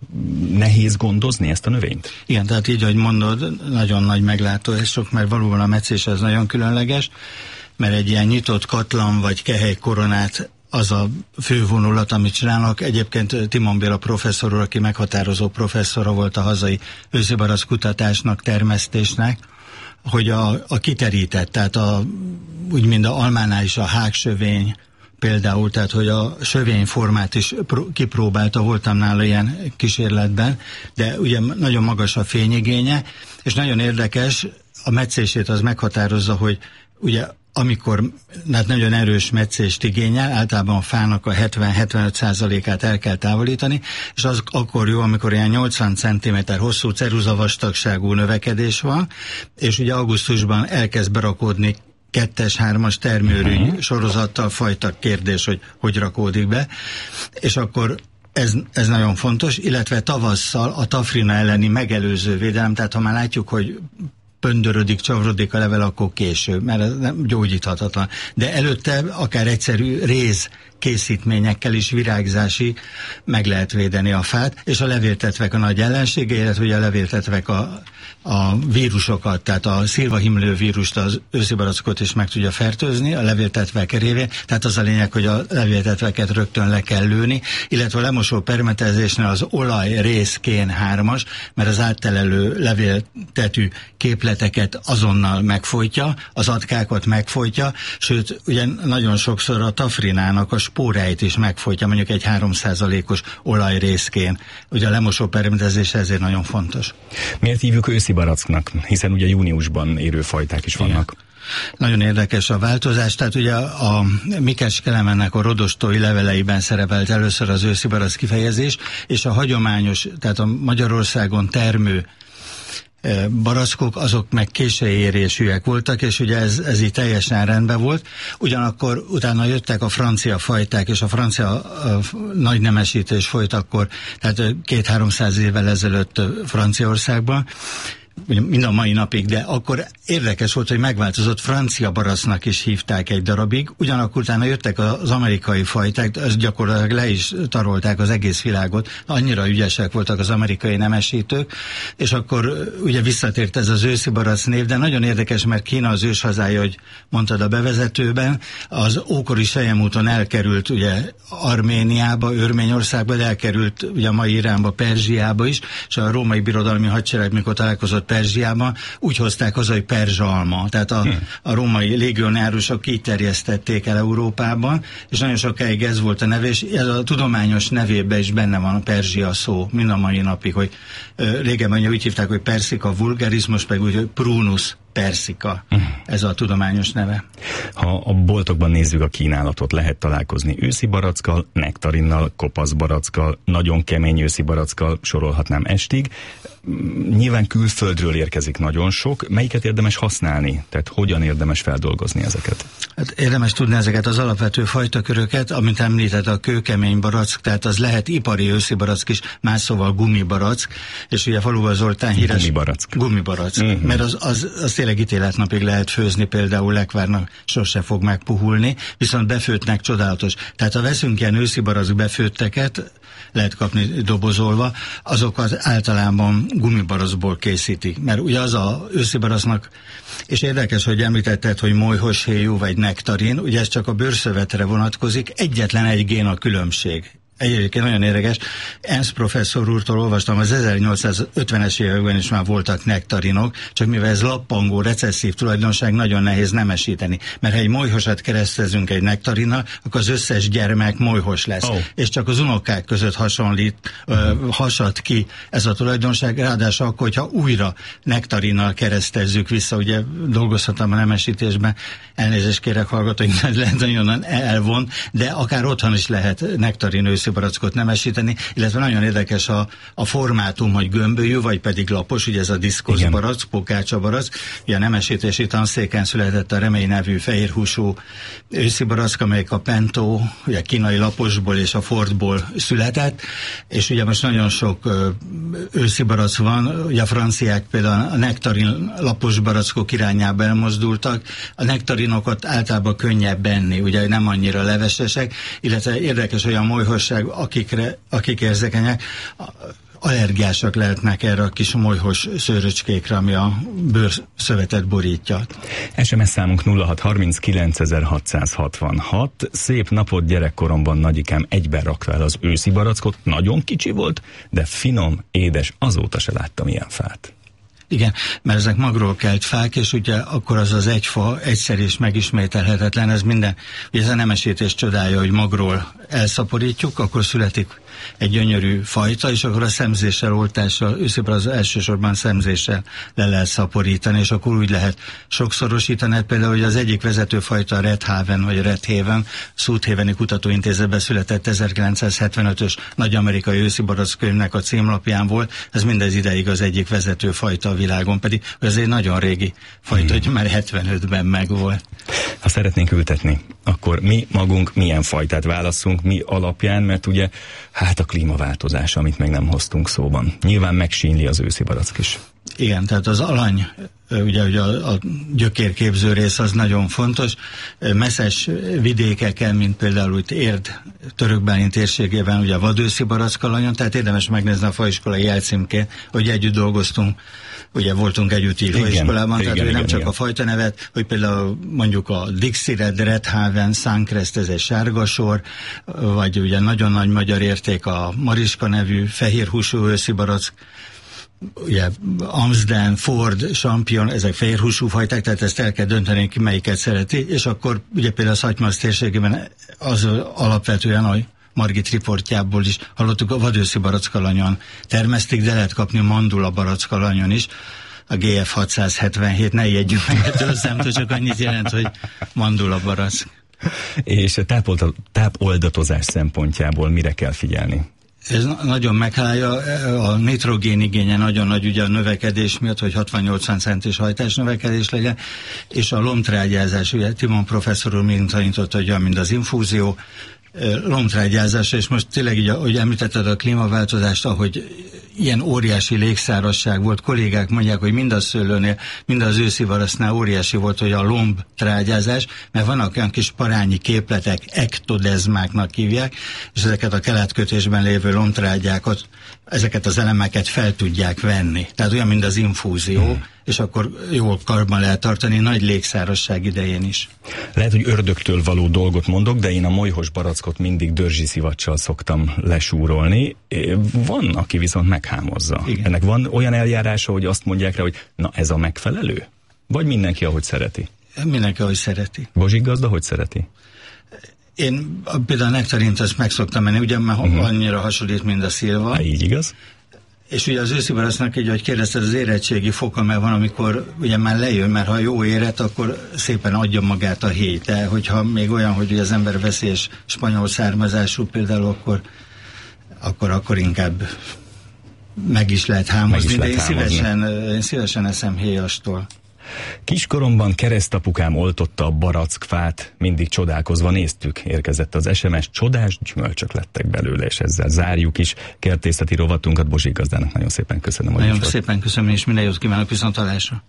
nehéz gondozni ezt a növényt? Igen, tehát így, ahogy mondod, nagyon nagy meglátások, mert valóban a metszése az nagyon különleges, mert egy ilyen nyitott katlan vagy kehely koronát az a fővonulat, amit csinálnak. Egyébként Timon Béla professzor úr, aki meghatározó professzora volt a hazai őszibarack kutatásnak, termesztésnek, hogy a, a kiterített, tehát a, úgy mind a almánál is a hágsövény például, tehát hogy a sövényformát is pró- kipróbálta, voltam nála ilyen kísérletben, de ugye nagyon magas a fényigénye, és nagyon érdekes, a metszését az meghatározza, hogy ugye amikor hát nagyon erős metszést igényel, általában a fának a hetven-hetvenöt százalékát el kell távolítani, és az akkor jó, amikor ilyen nyolcvan centiméter hosszú ceruzavastagságú növekedés van, és ugye augusztusban elkezd berakódni kettes, hármas termőrűny uh-huh. sorozattal, fajta kérdés, hogy hogy rakódik be, és akkor Ez, ez nagyon fontos, illetve tavasszal a tafrina elleni megelőző védelem, tehát ha már látjuk, hogy pöndörödik, csavarodik a level, akkor késő, mert ez nem gyógyíthatatlan. De előtte akár egyszerű réz készítményekkel is virágzási meg lehet védeni a fát, és a levéltetvek a nagy ellensége, illetve ugye a levéltetvek a, a vírusokat, tehát a szilvahimlő vírust, az őszibarackot is meg tudja fertőzni a levéltetvek révén, tehát az a lényeg, hogy a levéltetveket rögtön le kell lőni, illetve a lemosó permetezésnél az olaj rész kén hármas, mert az áttelelő levéltetű képleteket azonnal megfojtja, az atkákat megfojtja, sőt, ugye nagyon sokszor a tafrinának a spóráit is megfojtja, mondjuk egy három százalékos olajrészkén. Ugye a lemosó permetezés ezért nagyon fontos. Miért hívjuk őszibaracknak? Hiszen ugye júniusban érő fajták is vannak. Igen. Nagyon érdekes a változás, tehát ugye a, a Mikes Kelemennek a rodostói leveleiben szerepelt először az őszibarack kifejezés, és a hagyományos, tehát a Magyarországon termő barackok, azok meg későérésűek voltak, és ugye ez, ez így teljesen rendben volt. Ugyanakkor utána jöttek a francia fajták, és a francia a, nagy nemesítés folyt akkor, tehát két-háromszáz évvel ezelőtt Franciaországban, mind a mai napig, de akkor érdekes volt, hogy megváltozott, francia baracnak is hívták egy darabig, ugyanakkor utána jöttek az amerikai fajták, az gyakorlatilag le is tarolták az egész világot, annyira ügyesek voltak az amerikai nemesítők, és akkor ugye visszatért ez az őszibarack név, de nagyon érdekes, mert Kína az őshazája, hogy mondtad a bevezetőben, az ókori selyemúton elkerült ugye Arméniába, Örményországba, de elkerült ugye a mai Iránba, Perzsiába is, és a római birodalmi hadsereg, mikor találkozott Perzsiában, úgy hozták haza, hogy perzsalma. Tehát a, a római légionárusok így terjesztették el Európában, és nagyon sokáig ez volt a neve, és ez a tudományos nevében is benne van a perzsia szó, mind a mai napig, hogy ö, régebben úgy hívták, hogy Persica vulgaris, most meg úgy, hogy Prunus persika. Ez a tudományos neve. Ha a boltokban nézzük a kínálatot, lehet találkozni őszibarackkal, nektarinnal, kopaszbarackkal, nagyon kemény őszibarackkal, sorolhatnám estig. Nyilván külföldről érkezik nagyon sok. Melyiket érdemes használni? Tehát hogyan érdemes feldolgozni ezeket? Hát érdemes tudni ezeket az alapvető fajtaköröket, amit említett, a kőkemény barack, tehát az lehet ipari őszibarack is, más szóval gumibarack, és ugye Faluba Zoltán híres... Gumibarack. Gumibarack. Uh-huh. Mert az, az, az tényleg ítéletnapig lehet főzni, például lekvárnak sose fog megpuhulni, viszont befőttnek csodálatos. Tehát ha veszünk ilyen őszibarack befőtteket, lehet kapni dobozolva, azokat általában gumibarackból készítik. Mert ugye az a őszibaracknak, és érdekes, hogy említetted, hogy molyhos héjú vagy nektarin, ugye ez csak a bőrszövetre vonatkozik, egyetlen egy gén a különbség. Egyébként nagyon érdekes, Ensz professzor úrtól olvastam, az ezernyolcszázötvenes években is már voltak nektarinok, csak mivel ez lappangó, recesszív tulajdonság, nagyon nehéz nemesíteni. Mert ha egy molyhosat keresztezünk egy nektarinnal, akkor az összes gyermek molyhos lesz. Oh. És csak az unokák között hasonlít, ö, hasad ki ez a tulajdonság, ráadásul akkor, hogyha újra nektarinnal keresztezzük vissza, ugye dolgozhatom a nemesítésben, elnézést kérek hallgatóink, lehet nagyon elvon, de akár otthon is lehet nektarin őszibarackot nemesíteni, illetve nagyon érdekes a, a formátum, hogy gömbölyű, vagy pedig lapos, ugye ez a diszkosz barack, pokácsabarack, ugye a nemesítési tanszéken született a Remény nevű fehérhúsú őszibarack, amelyik a Pentó, ugye kínai laposból és a Fordból született, és ugye most nagyon sok őszibarack van, ugye a franciák például a nektarin lapos barackok irányába elmozdultak, a nektarinokat általában könnyebb enni, ugye nem annyira levesesek, illetve érdekes, hogy a molyhosság, akikre, akik érzékenyek, allergiásak lehetnek erre a kis molyhos szőröcskékre, ami a bőrszövetet borítja. es em es számunk nulla hat harminckilencezer-hatszázhatvanhat. Szép napot, gyerekkoromban nagyikám egyben rakta el az őszibarackot, nagyon kicsi volt, de finom, édes, azóta se láttam ilyen fát. Igen, mert ezek magról kelt fák, és ugye akkor az az egy fa egyszer is megismételhetetlen, ez minden, ugye ez a nemesítés csodája, hogy magról elszaporítjuk, akkor születik egy gyönyörű fajta, és akkor a szemzéssel, oltással, őszében az elsősorban szemzéssel le lehet szaporítani, és akkor úgy lehet sokszorosítani. Például hogy az egyik vezetőfajta a Redhaven, vagy Redhaven, Southhaveni Kutatóintézetben született ezerkilencszázhetvenötös nagy amerikai őszibarack könyvnek a címlapján volt, ez mindez ideig az egyik vezetőfajta a világon, pedig ez egy nagyon régi fajta, hmm. hogy már hetvenötben megvolt. Ha szeretnénk ültetni, akkor mi magunk milyen fajtát válasszunk, mi alapján, mert ugye hát a klímaváltozás, amit meg nem hoztunk szóban. Nyilván megsínli az őszi barack is. Igen, tehát az alany, ugye, ugye a, a gyökérképző rész az nagyon fontos. Messzes vidékeken, mint például itt Érd, Törökbálint térségében, ugye a vadőszi barackalanyon, tehát érdemes megnézni a faiskolai jelcímkét, hogy együtt dolgoztunk, ugye voltunk együtt így faiskolában, tehát igen, nem igen, csak igen. a fajta nevet, hogy például mondjuk a Dixie-Red, Redhaven, Suncrest, ez egy sárgasor, vagy ugye nagyon nagy magyar érték a Mariska nevű fehérhúsú őszi barack, ugye Amsden, Ford, Champion, ezek fehérhúsú fajták, tehát ezt el kell dönteni ki, melyiket szereti, és akkor ugye például a Szatymasz térségében az alapvetően a Margit riportjából is hallottuk, a vadőszi barackalanyon termesztik, de lehet kapni mandula barackalanyon is, a G F hatszázhetvenhét, ne ijedjünk meg ettől a szemtől, csak annyit jelent, hogy mandula barack. És a tápoldatozás szempontjából mire kell figyelni? Ez nagyon meghálja, a nitrogén igénye nagyon nagy ugye a növekedés miatt, hogy hatvan-nyolcvan centis hajtás növekedés legyen, és a lombtrágyázás, ugye Timon professzor úr mind tanította, hogy mind az infúzió, lombtrágyázás, és most tényleg így, ahogy említetted a klímaváltozást, ahogy ilyen óriási légszárazság volt, kollégák mondják, hogy mind a szőlőnél, mind az őszi varasznál óriási volt, hogy a lombtrágyázás, mert vannak olyan kis parányi képletek, ektodezmáknak hívják, és ezeket a keletkötésben lévő lombtrágyákat, ezeket az elemeket fel tudják venni. Tehát olyan, mint az infúzió, hmm. és akkor jól karban lehet tartani, nagy légszárazság idején is. Lehet, hogy ördögtől való dolgot mondok, de én a molyhos barackot mindig dörzsi szivacsal szoktam lesúrolni. Van, aki viszont meghámozza. Igen. Ennek van olyan eljárása, hogy azt mondják rá, hogy na ez a megfelelő? Vagy mindenki, ahogy szereti? Mindenki, ahogy szereti. Bozsik gazda, hogy szereti? Én például a nektarint azt meg szoktam menni, ugye már uh-huh. annyira hasonlít, mint a szilva. Há, így igaz? És ugye az őszi baracnak így, hogy kérdezted, az érettségi foka, mert van, amikor ugye már lejön, mert ha jó éret, akkor szépen adja magát a héj. De hogyha még olyan, hogy ugye az ember veszélyes spanyol származású például, akkor, akkor, akkor inkább meg is lehet hámozni, is de lehet én, szívesen, én szívesen eszem héjastól. Kiskoromban keresztapukám oltotta a barackfát, mindig csodálkozva néztük, érkezett az es em es, csodás gyümölcsök lettek belőle, és ezzel zárjuk is kertészeti rovatunkat. Bozsik gazdának nagyon szépen köszönöm. Nagyon szépen köszönöm, és minden jót kívánok, viszontlátásra.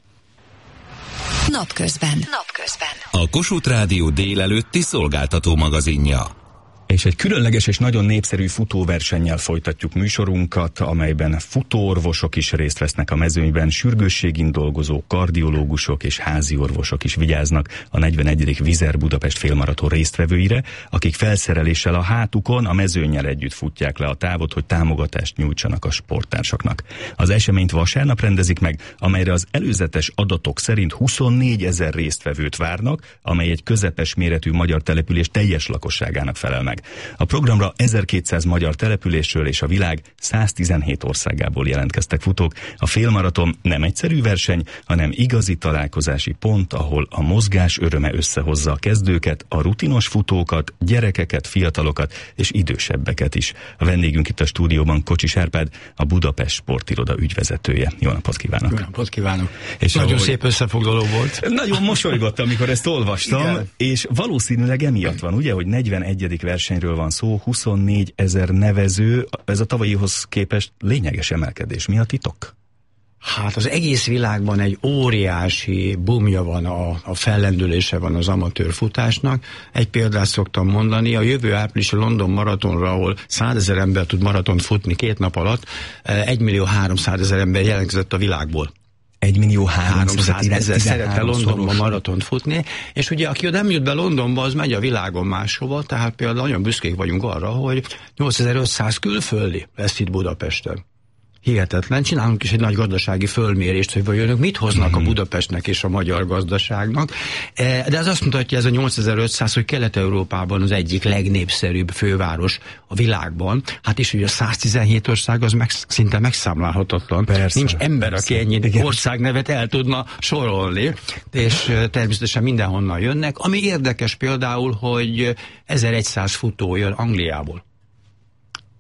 Napközben. Napközben. A Kossuth Rádió délelőtti szolgáltató magazinja. És egy különleges és nagyon népszerű futóversennyel folytatjuk műsorunkat, amelyben futóorvosok is részt vesznek a mezőnyben, sürgősségin dolgozó kardiológusok és házi orvosok is vigyáznak a negyvenegyedik Vizer Budapest félmaraton résztvevőire, akik felszereléssel a hátukon a mezőnnyel együtt futják le a távot, hogy támogatást nyújtsanak a sporttársaknak. Az eseményt vasárnap rendezik meg, amelyre az előzetes adatok szerint huszonnégyezer résztvevőt várnak, amely egy közepes méretű magyar település teljes lakosságának felel meg. A programra ezerkétszáz magyar településről és a világ száztizenhét országából jelentkeztek futók. A félmaraton nem egyszerű verseny, hanem igazi találkozási pont, ahol a mozgás öröme összehozza a kezdőket, a rutinos futókat, gyerekeket, fiatalokat és idősebbeket is. A vendégünk itt a stúdióban Kocsis Árpád, a Budapest Sportiroda ügyvezetője. Jó napot kívánok! Jó napot kívánok! És nagyon ahogy... szép összefoglaló volt. Nagyon mosolygott, amikor ezt olvastam, igen. És valószínűleg emiatt van, ugye, hogy negyvenegyedik versenyről van szó, huszonnégyezer nevező, ez a tavalyihoz képest lényeges emelkedés. Mi a titok? Hát az egész világban egy óriási bumja van, a, a fellendülése van az amatőr futásnak. Egy példát szoktam mondani, a jövő április a London maratonra, ahol százezer ember tud maratont futni két nap alatt, egymillió háromszázezer ember jelentkezett a világból. egymillió háromszázezer szeretne Londonba maratont futni, és ugye aki nem jut be Londonba, az megy a világon máshova, tehát például nagyon büszkék vagyunk arra, hogy nyolcezer-ötszáz külföldi lesz itt Budapesten. Hihetetlen. Csinálunk is egy nagy gazdasági fölmérést, hogy vajon ők mit hoznak a Budapestnek és a magyar gazdaságnak. De ez azt mutatja, ez a nyolcezer-ötszáz, hogy Kelet-Európában az egyik legnépszerűbb főváros a világban. Hát is, hogy a száztizenhét ország az meg, szinte megszámlálhatatlan. Persze, nincs ember, persze, aki ennyi országnevet el tudna sorolni, és természetesen mindenhonnan jönnek. Ami érdekes például, hogy ezerszáz futó jön Angliából.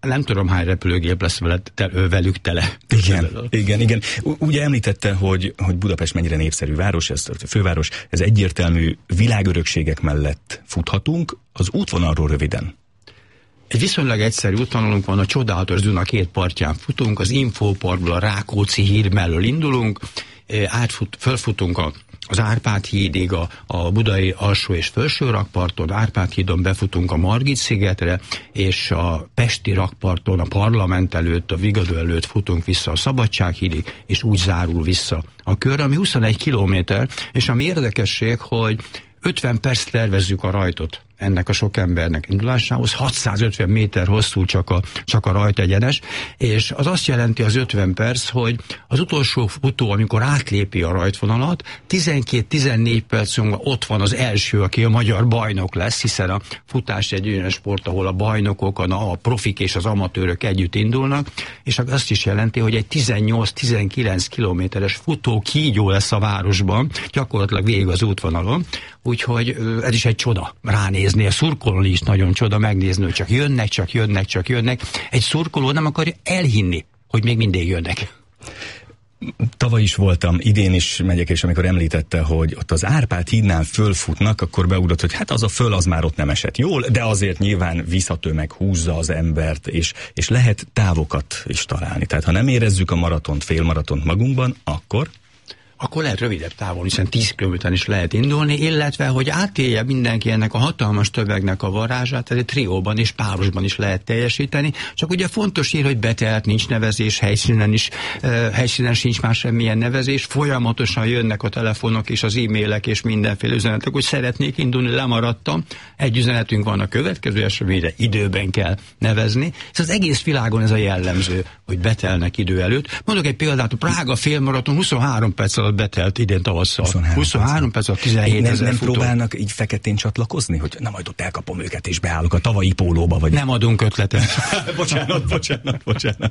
nem tudom hány repülőgép lesz veled, te, velük tele. Igen, igen, igen. Ugye említette, hogy, hogy Budapest mennyire népszerű város, ez a főváros, ez egyértelmű, világörökségek mellett futhatunk. Az útvonalról röviden. Egy viszonylag egyszerű útvonalunk van, a csodálatos Duna két partján futunk, az Infóparkból a Rákóczi híd mellől indulunk, átfut, fölfutunk a az Árpád hídig, a, a budai alsó és felső rakparton, Árpád hídon befutunk a Margit-szigetre, és a pesti rakparton, a Parlament előtt, a Vigadó előtt futunk vissza a Szabadsághídig, és úgy zárul vissza a kör, ami huszonegy kilométer, és ami érdekesség, hogy ötven perc tervezzük a rajtot ennek a sok embernek indulásához, hatszázötven méter hosszú csak a, csak a rajt egyenes, és az azt jelenti az ötven perc, hogy az utolsó futó, amikor átlépi a rajtvonalat, tizenkét-tizennégy perc múlva ott van az első, aki a magyar bajnok lesz, hiszen a futás egy olyan sport, ahol a bajnokok, a, a profik és az amatőrök együtt indulnak, és azt is jelenti, hogy egy tizennyolc-tizenkilenc kilométeres futó kígyó lesz a városban, gyakorlatilag végig az útvonalon, úgyhogy ez is egy csoda ránézni, a szurkolóni is nagyon csoda megnézni, hogy csak jönnek, csak jönnek, csak jönnek. Egy szurkoló nem akarja elhinni, hogy még mindig jönnek. Tavaly is voltam, idén is megyek, és amikor említette, hogy ott az Árpád hídnál fölfutnak, akkor beugrott, hogy hát az a föl, az már ott nem esett jól, de azért nyilván visszatömeg húzza az embert, és, és lehet távokat is találni. Tehát ha nem érezzük a maratont, félmaratont magunkban, akkor... akkor lehet rövidebb távon, hiszen tíz kilométeren is lehet indulni, illetve, hogy átélje mindenki ennek a hatalmas tömegnek a varázsát, ez egy trióban és párosban is lehet teljesíteni, csak ugye fontos ír, hogy betelt, nincs nevezés, helyszínen is, uh, helyszínen sincs már semmilyen nevezés, folyamatosan jönnek a telefonok és az e-mailek és mindenféle üzenetek, hogy szeretnék indulni, lemaradtam, egy üzenetünk van a következő eseményre, időben kell nevezni, és az egész világon ez a jellemző, hogy betelnek idő előtt. Mondok egy példát, a Prága félmaraton huszonhárom perc alatt betelt idén tavasszal. huszonhárom perc alatt tizenhét ezer Nem futó. próbálnak így feketén csatlakozni, hogy na majd ott elkapom őket és beállok a tavalyi pólóba? Vagy... Nem adunk ötletet. bocsánat, bocsánat, bocsánat.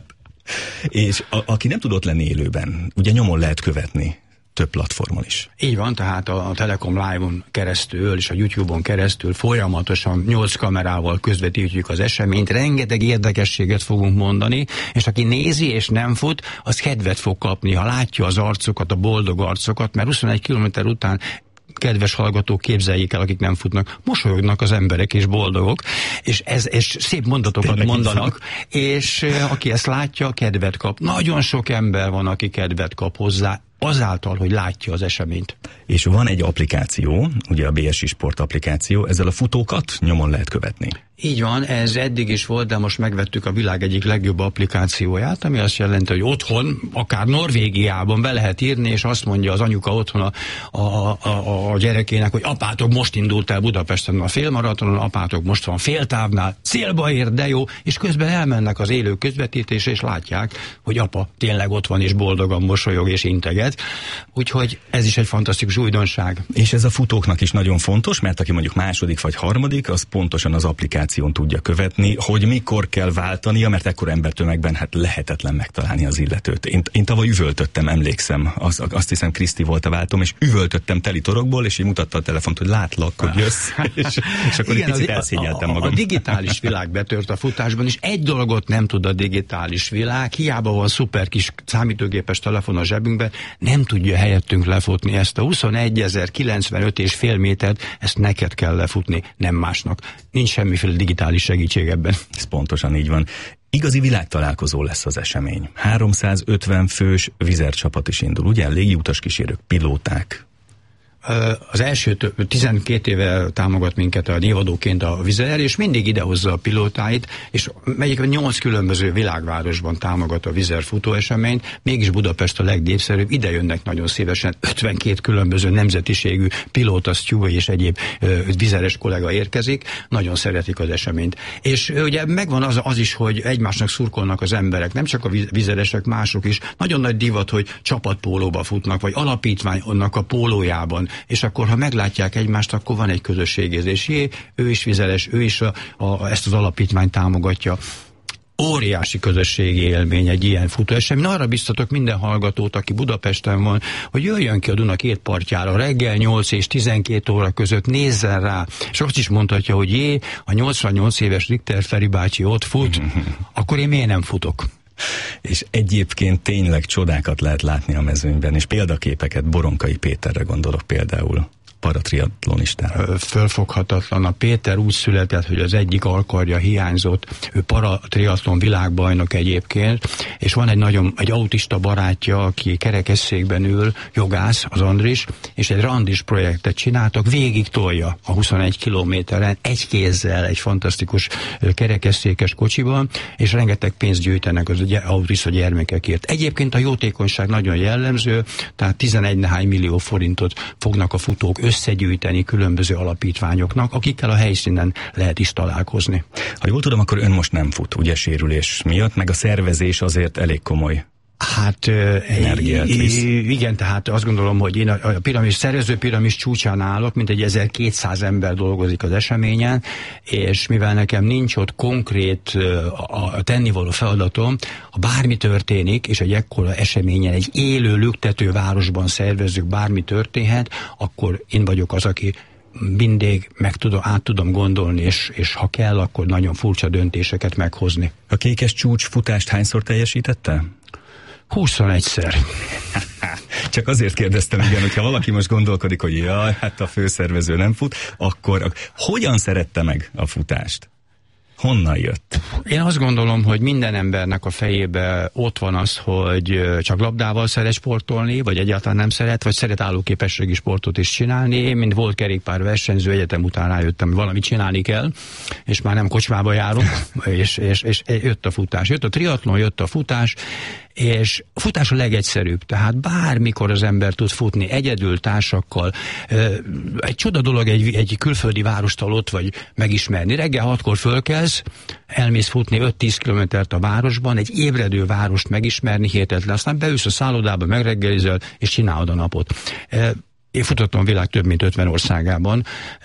És a, aki nem tudott lenni élőben, ugye nyomon lehet követni több platformon is. Így van, tehát a, a Telekom Live-on keresztül és a YouTube-on keresztül folyamatosan nyolc kamerával közvetítjük az eseményt, rengeteg érdekességet fogunk mondani, és aki nézi és nem fut, az kedvet fog kapni, ha látja az arcokat, a boldog arcokat, mert huszonegy kilométer után kedves hallgatók, képzeljék el, akik nem futnak, mosolyognak az emberek és boldogok, és, ez, és szép mondatokat tényleg mondanak, és aki ezt látja, kedvet kap. Nagyon sok ember van, aki kedvet kap hozzá, azáltal, hogy látja az eseményt. És van egy applikáció, ugye a bé es i Sport applikáció, ezzel a futókat nyomon lehet követni. Így van, ez eddig is volt, de most megvettük a világ egyik legjobb applikációját, ami azt jelenti, hogy otthon, akár Norvégiában be lehet írni, és azt mondja az anyuka otthon a, a, a, a gyerekének, hogy apátok most indult el Budapesten a félmaratonon, apátok most van féltávnál, célba ér, de jó, és közben elmennek az élő közvetítésre, és látják, hogy apa tényleg ott van, és boldogan mosolyog, és integet. Úgyhogy ez is egy fantasztikus újdonság. És ez a futóknak is nagyon fontos, mert aki mondjuk második vagy harmadik, az pontosan az applikáción tudja követni, hogy mikor kell váltania, mert ekkor embertömegben hát lehetetlen megtalálni az illetőt. Én, én tavaly üvöltöttem, emlékszem, az, azt hiszem Kriszti volt a váltom, és üvöltöttem teli torokból, és így mutatta a telefont, hogy látlak, hogy jössz, és, és akkor igen, egy picit elszégyeltem magam. A, a digitális világ betört a futásban, és egy dolgot nem tud a digitális világ, hiába van szuper kis számítógépes telefon a zsebünkben, nem tudja helyettünk lefutni ezt a huszonegyezer-kilencvenöt és fél métert, ezt neked kell lefutni, nem másnak. Nincs semmiféle digitális segítség ebben. Ez pontosan így van. Igazi világtalálkozó lesz az esemény. háromszázötven fős vizercsapat is indul, ugye? Légiutas kísérők, pilóták. Az első tizenkét éve támogat minket a névadóként a Vizer, és mindig idehozza a pilótáit, és melyik nyolc különböző világvárosban támogat a Vizer futóeseményt, mégis Budapest a legnépszerűbb, ide jönnek nagyon szívesen, ötvenkét különböző nemzetiségű pilóta, steward és egyéb vizeres kollega érkezik, nagyon szeretik az eseményt. És ugye megvan az, az is, hogy egymásnak szurkolnak az emberek, nem csak a vizeresek, mások is. Nagyon nagy divat, hogy csapatpólóba futnak, vagy alapítványnak a pólójában, és akkor, ha meglátják egymást, akkor van egy közösségérzés. Jé, ő is vizeres, ő is a, a, ezt az alapítványt támogatja. óriási közösségi élmény egy ilyen futóesemény. Arra biztatok minden hallgatót, aki Budapesten van, hogy jöjjön ki a Duna két partjára reggel nyolc és tizenkét óra között, nézzen rá, és azt is mondhatja, hogy jé, a nyolcvannyolc éves Richter Feri bácsi ott fut, akkor én miért nem futok? És egyébként tényleg csodákat lehet látni a mezőnyben, és példaképeket, Boronkai Péterre gondolok például, paratriatlonistára. Fölfoghatatlan. A Péter úgy született, hogy az egyik alkarja hiányzott. Ő paratriatlon világbajnok egyébként, és van egy nagyon, egy autista barátja, aki kerekesszékben ül, jogász, az Andris, és egy randis projektet csináltak, végig tolja a huszonegy kilométeren, egy kézzel, egy fantasztikus kerekesszékes kocsiban, és rengeteg pénzt gyűjtenek az autista gyermekekért. Egyébként a jótékonyság nagyon jellemző, tehát tizenegy nehány millió forintot fognak a futók összegyűjteni különböző alapítványoknak, akikkel a helyszínen lehet is találkozni. Ha jól tudom, akkor ön most nem fut, ugye, sérülés miatt, meg a szervezés azért elég komoly. Hát igen, tehát azt gondolom, hogy én a, a piramis, szervező piramis csúcsán állok, mint egy ezerkétszáz ember dolgozik az eseményen, és mivel nekem nincs ott konkrét a, a tennivaló feladatom, ha bármi történik, és egy ekkora eseményen, egy élő, lüktető városban szervezzük, bármi történhet, akkor én vagyok az, aki mindig meg tudom, át tudom gondolni, és, és ha kell, akkor nagyon furcsa döntéseket meghozni. A kékes csúcs futást hányszor teljesítette? huszonegyszer. Csak azért kérdeztem, igen, hogyha valaki most gondolkodik, hogy jaj, hát a főszervező nem fut, akkor hogyan szerette meg a futást? Honnan jött? Én azt gondolom, hogy minden embernek a fejébe ott van az, hogy csak labdával szeret sportolni, vagy egyáltalán nem szeret, vagy szeret állóképességi sportot is csinálni. Én, mint volt kerékpár versenyző, egyetem után rájöttem, hogy valamit csinálni kell, és már nem kocsmába járunk, és, és, és jött a futás. Jött a triatlon, jött a futás, és a futás a legegyszerűbb, tehát bármikor az ember tud futni, egyedül, társakkal. Egy csoda dolog egy, egy külföldi várostal ott vagy megismerni. Reggel hatkor fölkelsz, elmész futni öt-tíz kilométert a városban, egy ébredő várost megismerni, hihetetlen. Aztán beülsz a szállodába, megreggelizel, és csinálod a napot. Én futottam a világ több mint ötven országában.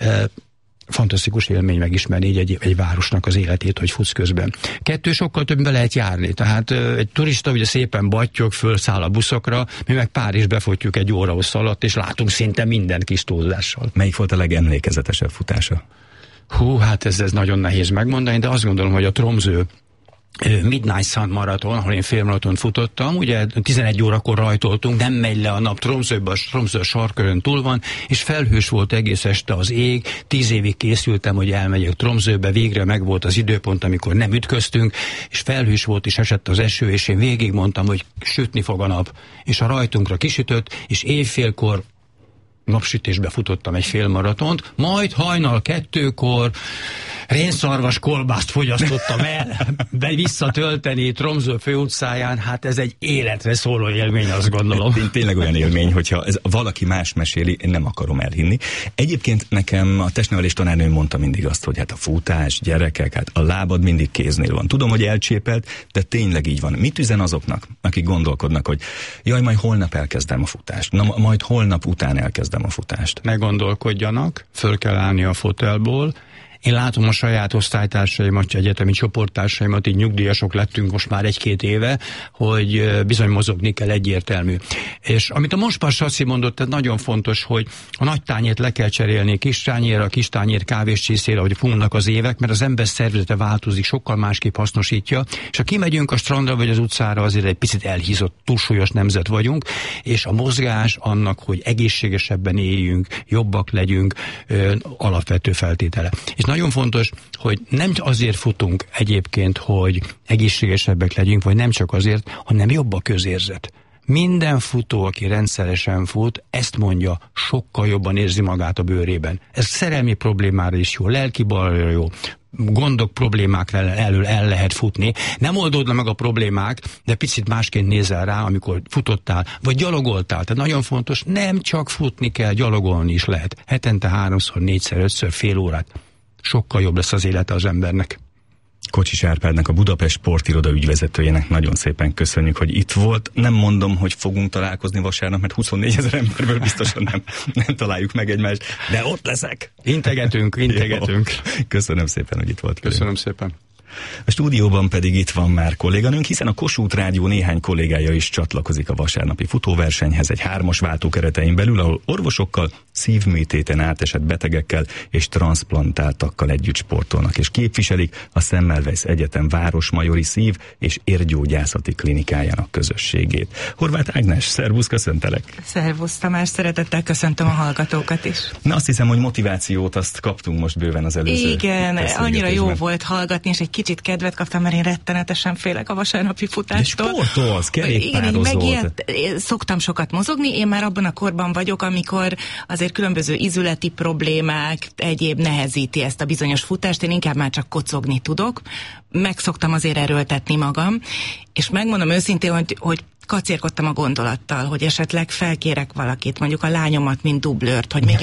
Fantasztikus élmény megismerni egy, egy városnak az életét, hogy futsz közben. Kettő, sokkal többbe lehet járni. Tehát egy turista ugye szépen battyog, fölszáll a buszokra, mi meg Párizsbe futjuk egy óra hossz alatt, és látunk szinte minden kis túlzással. Melyik volt a legemlékezetesebb futása? Hú, hát ez, ez nagyon nehéz megmondani, de azt gondolom, hogy a Tromsø Midnight Sun maraton, ahol én félmaraton futottam, ugye tizenegy órakor rajtoltunk, nem megy le a nap, Tromsø-ben, Tromsø sarkörön túl van, és felhős volt egész este az ég, tíz évig készültem, hogy elmegyek Tromsøbe, végre meg volt az időpont, amikor nem ütköztünk, és felhős volt, és esett az eső, és én végig mondtam, hogy sütni fog a nap, és a rajtunkra kisütött, és éjfélkor napsütésbe futottam egy félmaratont, majd hajnal kettőkor rénszarvas kolbászt fogyasztottam el, be visszatölteni Tromsø főutcáján, hát ez egy életre szóló élmény, azt gondolom. Tényleg olyan élmény, hogyha ez valaki más meséli, én nem akarom elhinni. Egyébként nekem a testnevelés tanárnőm mondta mindig azt, hogy hát a futás, gyerekek, hát a lábad mindig kéznél van. Tudom, hogy elcsépelt, de tényleg így van. Mit üzen azoknak, akik gondolkodnak, hogy jaj, majd holnap elkezdem a futást, na majd holnap után elkezdem a futást? Meggondolkodjanak, föl kell állni a fotelból. Én látom a saját osztálytársaimat, egyetemi csoporttársaimat, így nyugdíjasok lettünk most már egy-két éve, hogy bizony mozogni kell, egyértelmű. És amit a Monspar Sasszi mondott, tehát nagyon fontos, hogy a nagy tányért le kell cserélni kis tányérra, a kis tányér kávéscsészére, hogy fognak az évek, mert az ember szervezete változik, sokkal másképp hasznosítja, és ha kimegyünk a strandra vagy az utcára, azért egy picit elhízott, túlsúlyos nemzet vagyunk, és a mozgás annak, hogy egészségesebben éljünk, jobbak legyünk, ö, alapvető feltétele. És nagyon fontos, hogy nem azért futunk egyébként, hogy egészségesebbek legyünk, vagy nem csak azért, hanem jobb a közérzet. Minden futó, aki rendszeresen fut, ezt mondja, sokkal jobban érzi magát a bőrében. Ez szerelmi problémára is jó, lelki balra jó, gondok, problémákra elől el lehet futni. Nem oldódna meg a problémák, de picit másként nézel rá, amikor futottál, vagy gyalogoltál. Tehát nagyon fontos, nem csak futni kell, gyalogolni is lehet. Hetente háromszor, négyszer, ötször, fél órát. Sokkal jobb lesz az élete az embernek. Kocsis Árpádnak, a Budapest Sportiroda ügyvezetőjének nagyon szépen köszönjük, hogy itt volt. Nem mondom, hogy fogunk találkozni vasárnap, mert huszonnégy ezer emberből biztosan nem, nem találjuk meg egymást, de ott leszek. Integetünk, integetünk. Jó. Köszönöm szépen, hogy itt volt. Köszönöm szépen. A stúdióban pedig itt van már kolléganőnk, hiszen a Kossuth Rádió néhány kollégája is csatlakozik a vasárnapi futóversenyhez egy hármas váltó keretein belül, ahol orvosokkal, szívműtéten átesett betegekkel és transzplantáltakkal együtt sportolnak, és képviselik a Semmelweis Egyetem Városmajori Szív- és Érgyógyászati Klinikájának közösségét. Horváth Ágnes, szervusz, köszöntelek! Szervusz Tamás, szeretettel köszöntöm a hallgatókat is. Na, azt hiszem, hogy motivációt azt kaptunk most bőven az előző. Igen, annyira jó volt hallgatni, és egy kicsit kedvet kaptam, mert én rettenetesen félek a vasárnapi futástól. De sportolsz, kerékpározol. Igen, megijedt, szoktam sokat mozogni, én már abban a korban vagyok, amikor azért különböző izületi problémák, egyéb nehezíti ezt a bizonyos futást, én inkább már csak kocogni tudok, meg szoktam azért erőltetni magam, és megmondom őszintén, hogy, hogy kacérkodtam a gondolattal, hogy esetleg felkérek valakit, mondjuk a lányomat, mint dublőrt, hogy még